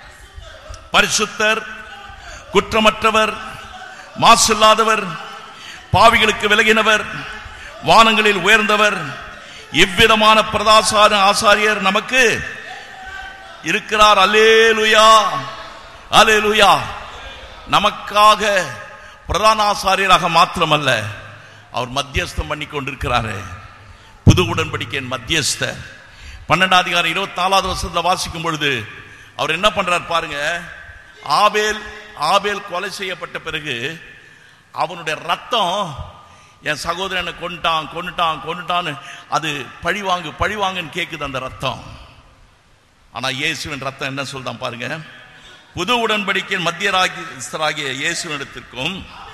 A: பரிசுத்தர், குற்றமற்றவர், மாசில்லாதவர், பாவிகளுக்கு விலகினவர், வானங்களில் உயர்ந்தவர், இவ்விதமான பிரதாசார ஆசாரியர் நமக்கு இருக்கிறார். அல்லேலூயா, அல்லேலூயா. நமக்காக பிரதான ஆசாரியராக மாத்திரமல்ல, அவர் மத்தியஸ்தம் பண்ணி கொண்டிருக்கிறாரு. புது உடன்படிக்கையின் மத்தியஸ்தர். பன்னெண்டாம் அதிகாரம் இருபத்தி நாலாவது வருஷத்துல வாசிக்கும் பொழுது அவர் என்ன பண்றார் பாருங்க. ஆபேல் ஆபேல் கொலை செய்யப்பட்ட பிறகு அவனுடைய ரத்தம், என் சகோதரனை கொண்டுட்டான் கொண்டுட்டான் கொண்டுட்டான்னு அது பழிவாங்கு பழிவாங்குன்னு கேட்குது அந்த ரத்தம். ஆனா இயேசுவின் ரத்தம் என்ன சொல்றான் பாருங்க. புது உடன்படிக்கையின் மத்தியராகிய இயேசுவினிடத்திற்கும்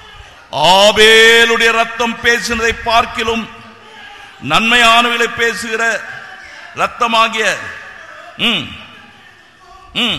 A: ஆபேலுடைய ரத்தம் பேசினதை பார்க்கிலும் நன்மையானவர்களை பேசுகிற ரத்தமாகிய ம் ம்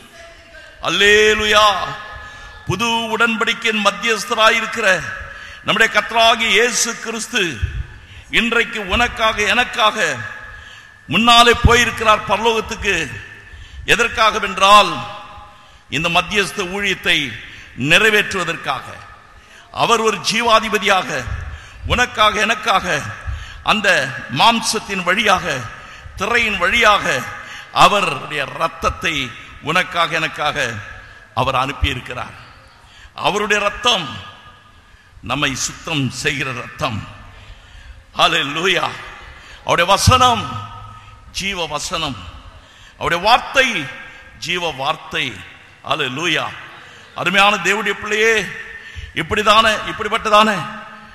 A: அல்லேலூயா, புது உடன்படிக்கையின் மத்தியஸ்தராயிருக்கிற நம்முடைய கர்த்தராகிய இயேசு கிறிஸ்து இன்றைக்கு உனக்காக எனக்காக முன்னாலே போயிருக்கிறார் பரலோகத்துக்கு. எதற்காக வென்றால் இந்த மத்தியஸ்த ஊழியத்தை நிறைவேற்றுவதற்காக. அவர் ஒரு ஜீவாதிபதியாக உனக்காக எனக்காக அந்த மாம்சத்தின் வழியாக, திரையின் வழியாக அவருடைய ரத்தத்தை உனக்காக எனக்காக அவர் அனுப்பியிருக்கிறார். அவருடைய ரத்தம் நம்மை சுத்தம் செய்கிற ரத்தம். ஹல்லேலூயா. அவருடைய வசனம் ஜீவ வசனம், அவருடைய வார்த்தை ஜீவ வார்த்தை. ஹல்லேலூயா. அருமையான தேவனுடைய பிள்ளையே, இப்படிதானே இப்படிப்பட்டதானே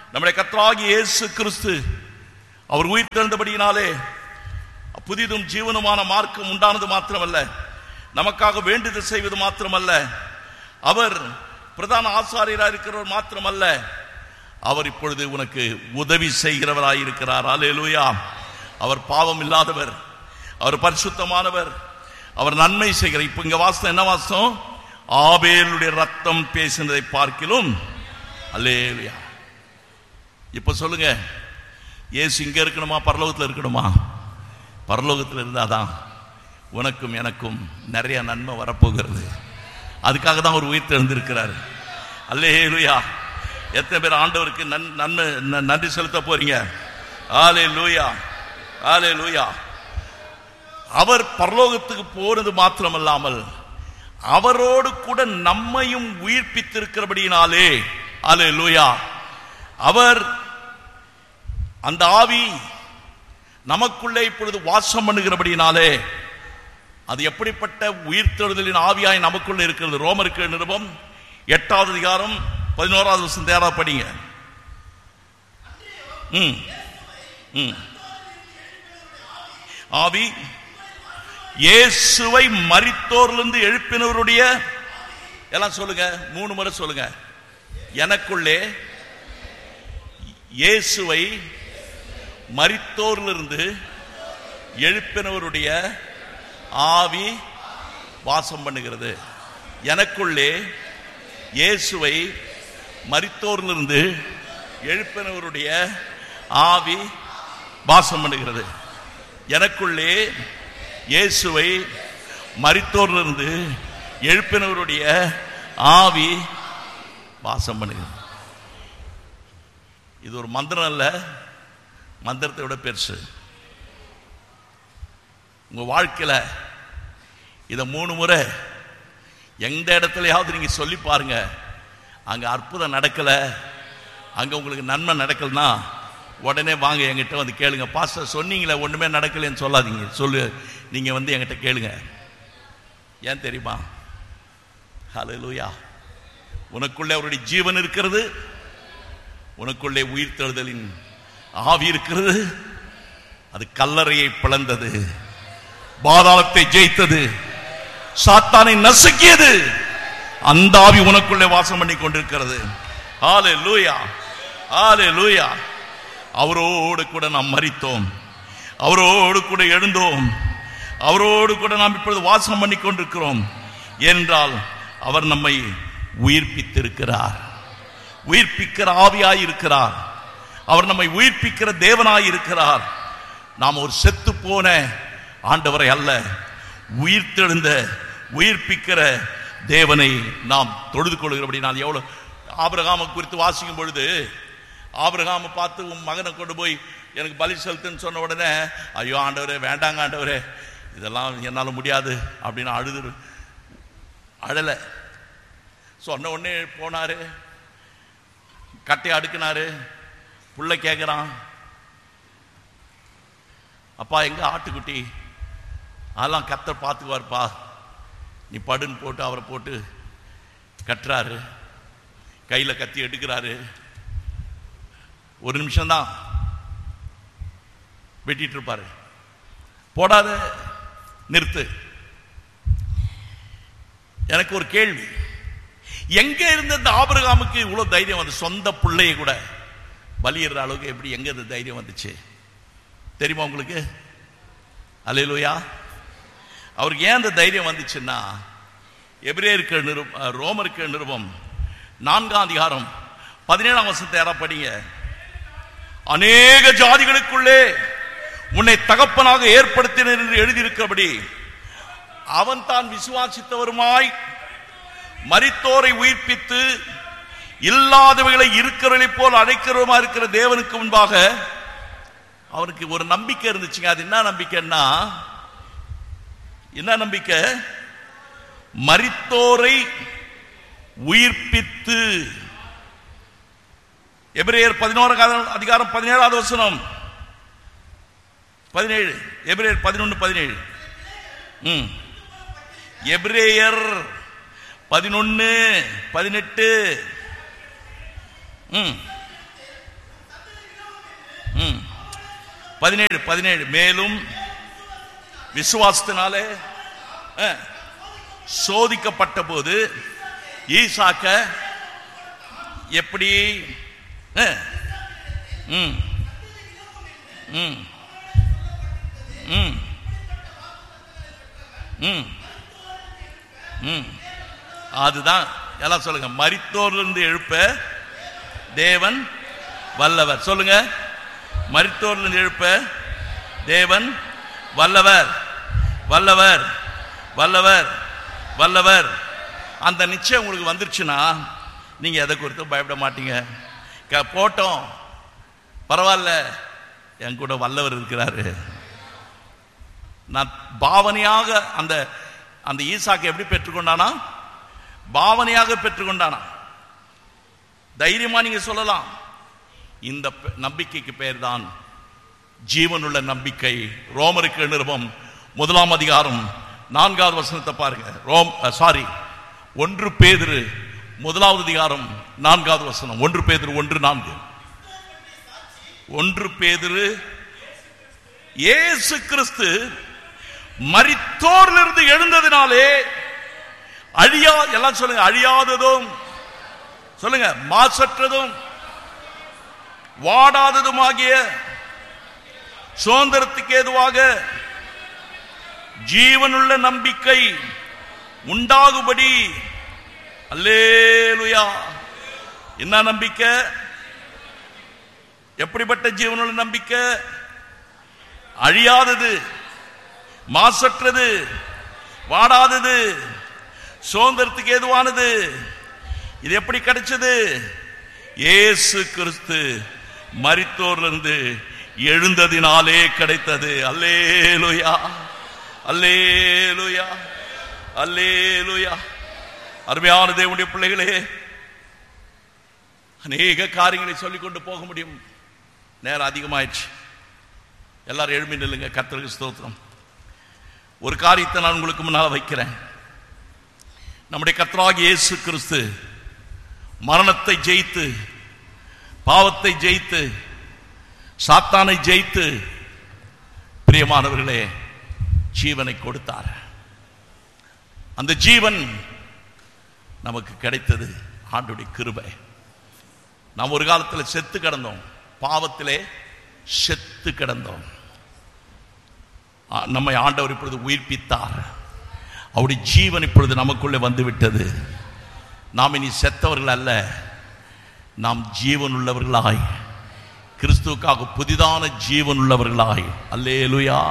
A: நம்முடைய கர்த்தராகிய இயேசு கிறிஸ்து அவர் உயிர் தெழுந்தபடியினாலே புதிதும் ஜீவனுமான மார்க்கம் உண்டானது மாத்திரமல்ல, நமக்காக வேண்டுதல் செய்வது மாத்திரமல்ல, அவர் பிரதான ஆசாரியராக இருக்கிறவர் மாத்திரமல்ல, அவர் இப்பொழுது உனக்கு உதவி செய்கிறவராயிருக்கிறார். அல்லேலூயா. அவர் பாவம் இல்லாதவர், அவர் பரிசுத்தமானவர், அவர் நன்மை செய்கிற. இப்ப இங்க வாசம் என்ன வாசம்? ஆபேலுடைய ரத்தம் பேசினதை பார்க்கிலும். அல்லேலூயா. இப்ப சொல்லுங்க, இயேசு இங்க இருக்கணுமா பரலோகத்தில் இருக்கணுமா? பரலோகத்தில் இருந்தாதான் உனக்கும் எனக்கும் நிறைய நன்மை வரப்போகிறது. அதுக்காக தான் அவர் உயிர் தெழுந்திருக்கிறார். அல்லேலூயா. எத்தனை பேர் ஆண்டவருக்கு நன்மை நன்றி செலுத்த போறீங்க? அல்லேலூயா, அல்லேலூயா. அவர் பரலோகத்துக்கு போறது மாத்திரமல்லாமல் அவரோடு கூட நம்மையும் உயிர்ப்பித்திருக்கிறபடியினாலே, அல்லேலூயா, அவர் அந்த ஆவி நமக்குள்ளே இப்பொழுது வாசம் பண்ணுகிறபடினாலே அது எப்படிப்பட்ட உயிர்த்தெழுதலின் ஆவியாய் நமக்குள்ள இருக்கிறது. ரோமருக்கு நிருபம் எட்டாவது அதிகாரம் பதினோராவது வருஷம் தேரா படிங்க. ம் ம் ஆவி இயேசுவை மரித்தோரிலிருந்து எழுப்பினவருடைய, எல்லாம் சொல்லுங்க, மூணு முறை சொல்லுங்க. எனக்குள்ளே இயேசுவை மரித்தோரிலிருந்து எழுப்பினவருடைய ஆவி வாசம் பண்ணுகிறது. எனக்குள்ளே இயேசுவை மரித்தோரிலிருந்து எழுப்பினவருடைய ஆவி வாசம் பண்ணுகிறது. எனக்குள்ளே இயேசுவை மரித்தோரிலிருந்து எழுப்பினவருடைய ஆவி வாசம் பண்ணுகிறது. இது ஒரு மந்திரம் அல்ல, மந்திரத்தை விட பெருசு. உங்க வாழ்க்கையில இத மூணு முறை எந்த இடத்துலயாவது நீங்க சொல்லி பாருங்க. அங்க அற்புதம் நடக்கல, அங்க உங்களுக்கு நன்மை நடக்கலன்னா உடனே வாங்க என்கிட்ட வந்து கேளுங்க. பாஸ்டர் சொன்னீங்களே ஒண்ணுமே நடக்கலன்னு சொல்லாதீங்க. சொல்லு, நீங்க வந்து என்கிட்ட கேளுங்க. ஏன் தெரியுமா? ஹல்லேலூயா. உனக்குள்ளே அவருடைய ஜீவன் இருக்கிறது, உனக்குள்ளே உயிர்த்தெழுதலின் ஆவி இருக்கிறது. அது கல்லறையை பிளந்தது, பாதாளத்தை ஜெயித்தது, சாத்தானை நசுக்கியது. அந்த ஆவி உனக்குள்ளே வாசம் பண்ணி கொண்டிருக்கிறது. ஹல்லேலூயா, ஹல்லேலூயா. அவரோடு கூட நாம் மரித்தோம், அவரோடு கூட எழுந்தோம், அவரோடு கூட நாம் இப்பொழுது வாசம் பண்ணி கொண்டிருக்கிறோம் என்றால் அவர் நம்மை உயிர்ப்பித்திருக்கிறார். உயிர்ப்பிக்கிற ஆவியாய் இருக்கிறார். அவர் நம்மை உயிர்ப்பிக்கிற தேவனாய் இருக்கிறார். நாம் ஒரு செத்து போன ஆண்டவரை அல்ல, உயிர்த்தெழுந்த உயிர்ப்பிக்கிற தேவனை நாம் தொழுது கொள்கிறபடி. நான் எவ்வளவு ஆபிரகாமை குறித்து வாசிக்கும் பொழுது, ஆபிரகாமை பார்த்து உன் மகனை கொண்டு போய் எனக்கு பலி செலுத்துன்னு சொன்ன உடனே, ஐயோ ஆண்டவரே, வேண்டாங்க ஆண்டவரே, இதெல்லாம் என்னால் முடியாது அப்படின்னு அழுது அழலை. சொன்ன உடனே போனாரு, கட்டையை அடுக்கினாரு. புள்ள கேட்குறான், அப்பா எங்க ஆட்டுக்குட்டி? அதெல்லாம் கர்த்தர் பார்த்துக்குவார்ப்பா, நீ படுன்னு போட்டு அவரை போட்டு கட்டுறாரு. கையில கத்தி எடுக்கிறாரு. ஒரு நிமிஷம்தான் வெட்டிட்டு இருப்பாரு. போடாத, நிறுத்து. எனக்கு ஒரு கேள்வி, எங்க இருந்த இந்த ஆபிரகாமுக்கு இவ்வளவு தைரியம் வந்து? சொந்த பிள்ளைய கூட பலியிடுற அளவுக்கு எப்படி, எங்க இந்த தைரியம் வந்துச்சு தெரியுமா உங்களுக்கு? அல்லேலூயா. அவருக்கு ஏன் அந்த தைரியம் வந்துச்சுன்னா, எபிரேயருக்கு நிருபம், ரோமருக்கு நிருபம் நான்காம் அதிகாரம் பதினேழாம் வசனத்தை யாரா படிங்க. அநேக ஜாதிகளுக்குள்ளே உன்னை தகப்பனாக ஏற்படுத்தினர் என்று எழுதியிருக்கிறபடி அவன் தான் விசுவாசித்தவருமாய் மரித்தோரை உயிர்ப்பித்து இல்லாதவைகளை இருக்கிறவர்களை போல் அழைக்கிறவருமா இருக்கிற தேவனுக்கு முன்பாக அவனுக்கு ஒரு நம்பிக்கை இருந்துச்சுங்க. அது என்ன நம்பிக்கைன்னா, என்ன நம்பிக்கை? மரித்தோரை உயிர்ப்பித்து. எபிரேயர் பதினோராம் அதிகாரம் பதினேழாவது வசனம், பதினேழு, எபிரேயர் பதினொன்று பதினேழு. ம் எபிரேயர் பதினொன்று பதினெட்டு. ம் பதினேழு பதினேழு மேலும் விசுவாசத்தினாலே சோதிக்கப்பட்ட போது ஈசாக்க எப்படி ம் ம் ம் ம் ம் அதுதான் எல்லாம் சொல்லுங்க. மரித்தோரிலிருந்து எழுப்ப தேவன் வல்லவர். சொல்லுங்க, மரித்தோரிலிருந்து எழுப்ப தேவன் வல்லவர் வல்லவர் வல்லவர் வல்லவர். அந்த நிச்சயம் உங்களுக்கு வந்துருச்சுன்னா நீங்க எதை குறித்து பயப்பட மாட்டீங்க. போட்டோம் பரவாயில்ல, என் கூட வல்லவர் இருக்கிறாரு. நான் பாவனையாக அந்த அந்த ஈசாக்கு எப்படி பெற்றுக்கொண்டானா? பாவனையாக பெற்றுக்கொண்டானா. தைரியமா நீங்க சொல்லலாம். இந்த நம்பிக்கைக்கு பெயர் தான் ஜீவனுள்ள நம்பிக்கை. ரோமருக்கு நிருபம் முதலாம் அதிகாரம் நான்காவது வசனத்தை பாருங்க. ரோம் சாரி ஒன்று பேதுரு முதலாவது அதிகாரம் நான்காவது வசனம். ஒன்று பேதுரு ஒன்று நான்கு. ஒன்று பேதுரு இயேசு கிறிஸ்து மரித்தோரிலிருந்து எழுந்ததினாலே அழியா எல்லாம் சொல்லுங்க, அழியாததும் சொல்லுங்க, மாசற்றதும் வாடாததுமாகிய சுதந்திரத்துக்கு ஏதுவாக ஜீவனுள்ள நம்பிக்கை உண்டாகும்படி. அல்லேலூயா. என்ன நம்பிக்கை? எப்படிப்பட்ட ஜீவனுள்ள நம்பிக்கை? அழியாதது, மாசற்றது, வாடாதது, சுதந்திரத்துக்கு ஏதுவானது. இது எப்படி கிடைச்சது? இயேசு கிறிஸ்து மரித்தோரிலிருந்து எழுந்ததினாலே கிடைத்தது. அல்லேலூயா அல்லேலூயா அல்லேலூயா. அருமையான தேவனுடைய பிள்ளைகளே, அநேக காரியங்களை சொல்லிக் கொண்டு போக முடியும். நேரம் அதிகமாயிடுச்சு. எல்லாரும் எழும்பி நில்லுங்க. கர்த்தருக்கு ஸ்தோத்திரம். ஒரு காரியத்தை நான் உங்களுக்கு முன்னால் வைக்கிறேன். நம்முடைய கர்த்தராகிய இயேசு கிறிஸ்து மரணத்தை ஜெயித்து, பாவத்தை ஜெயித்து, சாத்தானை ஜெயித்து, பிரியமானவர்களே, ஜீவனை கொடுத்தார். அந்த ஜீவன் நமக்கு கிடைத்தது ஆண்டவருடைய கிருபை. நாம் ஒரு காலத்தில் செத்து கிடந்தோம், பாவத்திலே செத்து கிடந்தோம். நம்மை ஆண்டவர் இப்பொழுது உயிர்ப்பித்தார். அவருடைய ஜீவன் இப்பொழுது நமக்குள்ளே வந்து விட்டது. நாம் இனி செத்தவர்கள் அல்ல, நாம் ஜீவன் உள்ளவர்களாய், கிறிஸ்துவுக்காக புதிதான ஜீவன் உள்ளவர்களாய். அல்லேலூயா.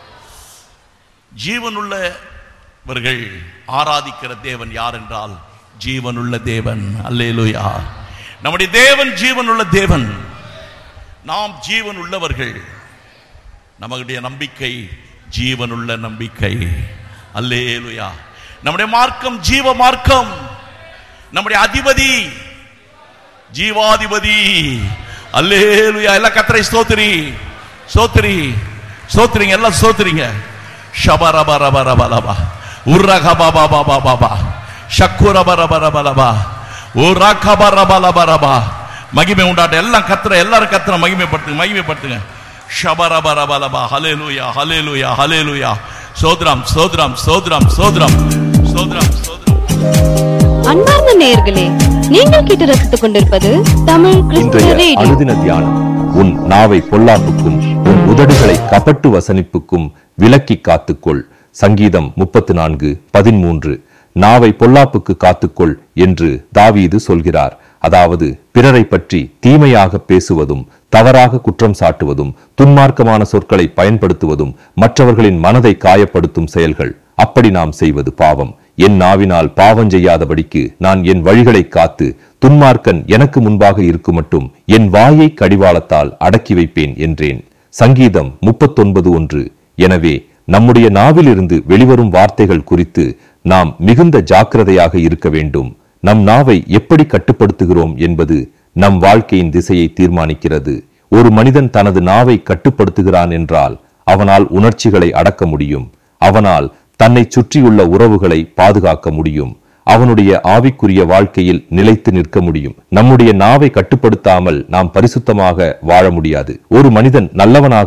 A: ஜீவனுள்ளவர்கள் ஆராதிக்கிற தேவன் யார் என்றால் ஜீவனுள்ள தேவன். அல்லேலூயா. நம்முடைய தேவன் ஜீவனுள்ள தேவன். நாம் ஜீவன் உள்ளவர்கள். நம்முடைய நம்பிக்கை ஜீவனுள்ள நம்பிக்கை. அல்லேலூயா. நம்முடைய மார்க்கம் ஜீவ மார்க்கம். நம்முடைய அதிபதி ஜீவாதிபதி. அல்லேலூயா. எல்லாம் கர்த்தரை ஸ்தோத்திரி ஸ்தோத்திரி ஸ்தோத்திரிங்க. எல்லாம் ஸ்தோத்திரிங்க. ஷபரபரபரபலபா உர்ரகபபபபபா ஷக்குரபரபரபலபா உர்ரகபரபலபரபா. மகிமை உண்டாட்ட எல்லாம் கர்த்தரை, எல்லாரும் கர்த்தரை மகிமைப்படுத்துங்க மகிமைப்படுத்துங்க. ஷபரபரபலபா. ஹல்லேலூயா ஹல்லேலூயா ஹல்லேலூயா. ஸ்தோத்திரம் ஸ்தோத்திரம் ஸ்தோத்திரம் ஸ்தோத்திரம் ஸ்தோத்திரம் ஸ்தோத்திரம்.
B: அன்பார்ந்த நேயர்களே, நீங்கள் கேட்டு ரசித்துக் கொண்டிருப்பது தமிழ் கிறிஸ்துவ ரேடியோ.
C: அனுதின தியானம். உன் நாவை பொல்லாப்புக்கும் உன் உதடுகளை கபட்டு வசனிப்புக்கும் விலக்கி காத்துக்கொள். சங்கீதம் முப்பத்து நான்கு பதிமூன்று. நாவை பொல்லாப்புக்கு காத்துக்கொள் என்று தாவீது சொல்கிறார். அதாவது பிறரை பற்றி தீமையாக பேசுவதும், தவறாக குற்றம் சாட்டுவதும், துன்மார்க்கமான சொற்களை பயன்படுத்துவதும் மற்றவர்களின் மனதை காயப்படுத்தும் செயல்கள். அப்படி நாம் செய்வது பாவம். என் நாவினால் பாவம் செய்யாதபடிக்கு நான் என் வழிகளை காத்து, துன்மார்க்கன் எனக்கு முன்பாக இருக்குமட்டும் என் வாயை கடிவாளத்தால் அடக்கி வைப்பேன் என்றேன். சங்கீதம் முப்பத்தொன்பது ஒன்று. எனவே நம்முடைய நாவிலிருந்து வெளிவரும் வார்த்தைகள் குறித்து நாம் மிகுந்த ஜாக்கிரதையாக இருக்க வேண்டும். நம் நாவை எப்படி கட்டுப்படுத்துகிறோம் என்பது நம் வாழ்க்கையின் திசையை தீர்மானிக்கிறது. ஒரு மனிதன் தனது நாவை கட்டுப்படுத்துகிறான் என்றால் அவனால் உணர்ச்சிகளை அடக்க முடியும். அவனால் தன்னை சுற்றியுள்ள உறவுகளை பாதுகாக்க முடியும். அவனுடைய ஆவிக்குரிய வாழ்க்கையில் நிலைத்து நிற்க முடியும். நம்முடைய நாவை கட்டுப்படுத்தாமல் நாம் பரிசுத்தமாக வாழ முடியாது. ஒரு மனிதன் நல்லவனாகவும்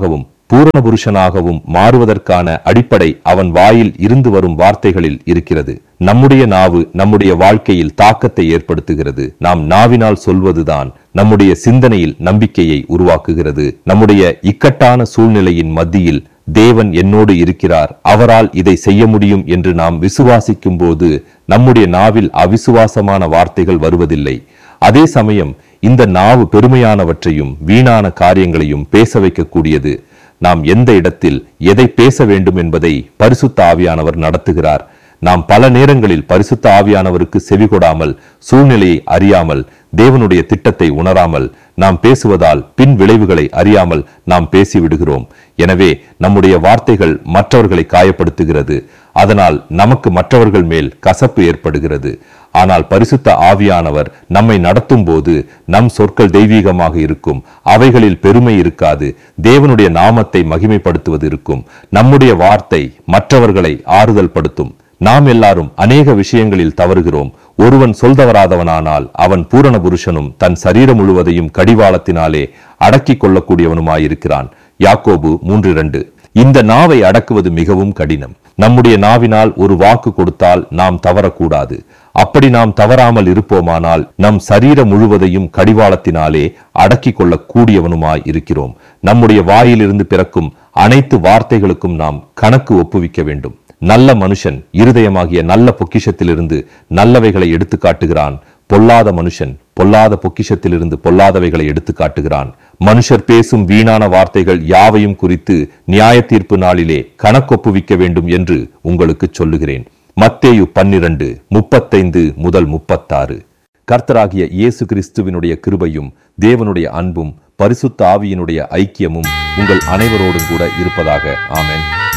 C: பூரண புருஷனாகவும் மாறுவதற்கான அடிப்படை அவன் வாயில் இருந்து வரும் வார்த்தைகளில் இருக்கிறது. நம்முடைய நாவு நம்முடைய வாழ்க்கையில் தாக்கத்தை ஏற்படுத்துகிறது. நாம் நாவினால் சொல்வதுதான் நம்முடைய சிந்தனையில் நம்பிக்கையை உருவாக்குகிறது. நம்முடைய இக்கட்டான சூழ்நிலையின் மத்தியில் தேவன் என்னோடு இருக்கிறார், அவரால் இதை செய்ய முடியும் என்று நாம் விசுவாசிக்கும் போது நம்முடைய நாவில் அவிசுவாசமான வார்த்தைகள் வருவதில்லை. அதே சமயம் இந்த நாவு பெருமையானவற்றையும் வீணான காரியங்களையும் பேச வைக்கக்கூடியது. நாம் எந்த இடத்தில் எதை பேச வேண்டும் என்பதை பரிசுத்த ஆவியானவர் நடத்துகிறார். நாம் பல நேரங்களில் பரிசுத்த ஆவியானவருக்கு செவிகொடாமல், சூழ்நிலையை அறியாமல், தேவனுடைய திட்டத்தை உணராமல் நாம் பேசுவதால் பின் விளைவுகளை அறியாமல் நாம் பேசிவிடுகிறோம். எனவே நம்முடைய வார்த்தைகள் மற்றவர்களை காயப்படுத்துகிறது. அதனால் நமக்கு மற்றவர்கள் மேல் கசப்பு ஏற்படுகிறது. ஆனால் பரிசுத்த ஆவியானவர் நம்மை நடத்தும் போது நம் சொற்கள் தெய்வீகமாக இருக்கும். அவைகளில் பெருமை இருக்காது. தேவனுடைய நாமத்தை மகிமைப்படுத்துவது இருக்கும். நம்முடைய வார்த்தை மற்றவர்களை ஆறுதல் படுத்தும். நாம் எல்லாரும் அநேக விஷயங்களில் தவறுகிறோம். ஒருவன் சொல்தவராதவனானால் அவன் பூரண புருஷனும் தன் சரீரம் முழுவதையும் கடிவாளத்தினாலே அடக்கி கொள்ளக்கூடியவனுமாயிருக்கிறான். யாக்கோபு மூன்று இரண்டு. இந்த நாவை அடக்குவது மிகவும் கடினம். நம்முடைய நாவினால் ஒரு வாக்கு கொடுத்தால் நாம் தவறக்கூடாது. அப்படி நாம் தவறாமல் இருப்போமானால் நம் சரீரம் முழுவதையும் கடிவாளத்தினாலே அடக்கி கொள்ள கூடியவனுமாய் இருக்கிறோம். நம்முடைய வாயிலிருந்து பிறக்கும் அனைத்து வார்த்தைகளுக்கும் நாம் கணக்கு ஒப்புவிக்க வேண்டும். நல்ல மனுஷன் இருதயமாகிய நல்ல பொக்கிஷத்திலிருந்து நல்லவைகளை எடுத்து காட்டுகிறான். பொல்லாத மனுஷன் பொல்லாத பொக்கிஷத்திலிருந்து பொல்லாதவைகளை எடுத்து காட்டுகிறான். மனுஷர் பேசும் வீணான வார்த்தைகள் யாவையும் குறித்து நியாய தீர்ப்பு நாளிலே கணக்கொப்புவிக்க வேண்டும் என்று உங்களுக்கு சொல்லுகிறேன். மத்தேயு பன்னிரண்டு முப்பத்தைந்து முதல் முப்பத்தாறு. கர்த்தராகிய இயேசு கிறிஸ்துவினுடைய கிருபையும் தேவனுடைய அன்பும் பரிசுத்த ஆவியினுடைய ஐக்கியமும் உங்கள் அனைவரோடும் கூட இருப்பதாக. ஆமென்.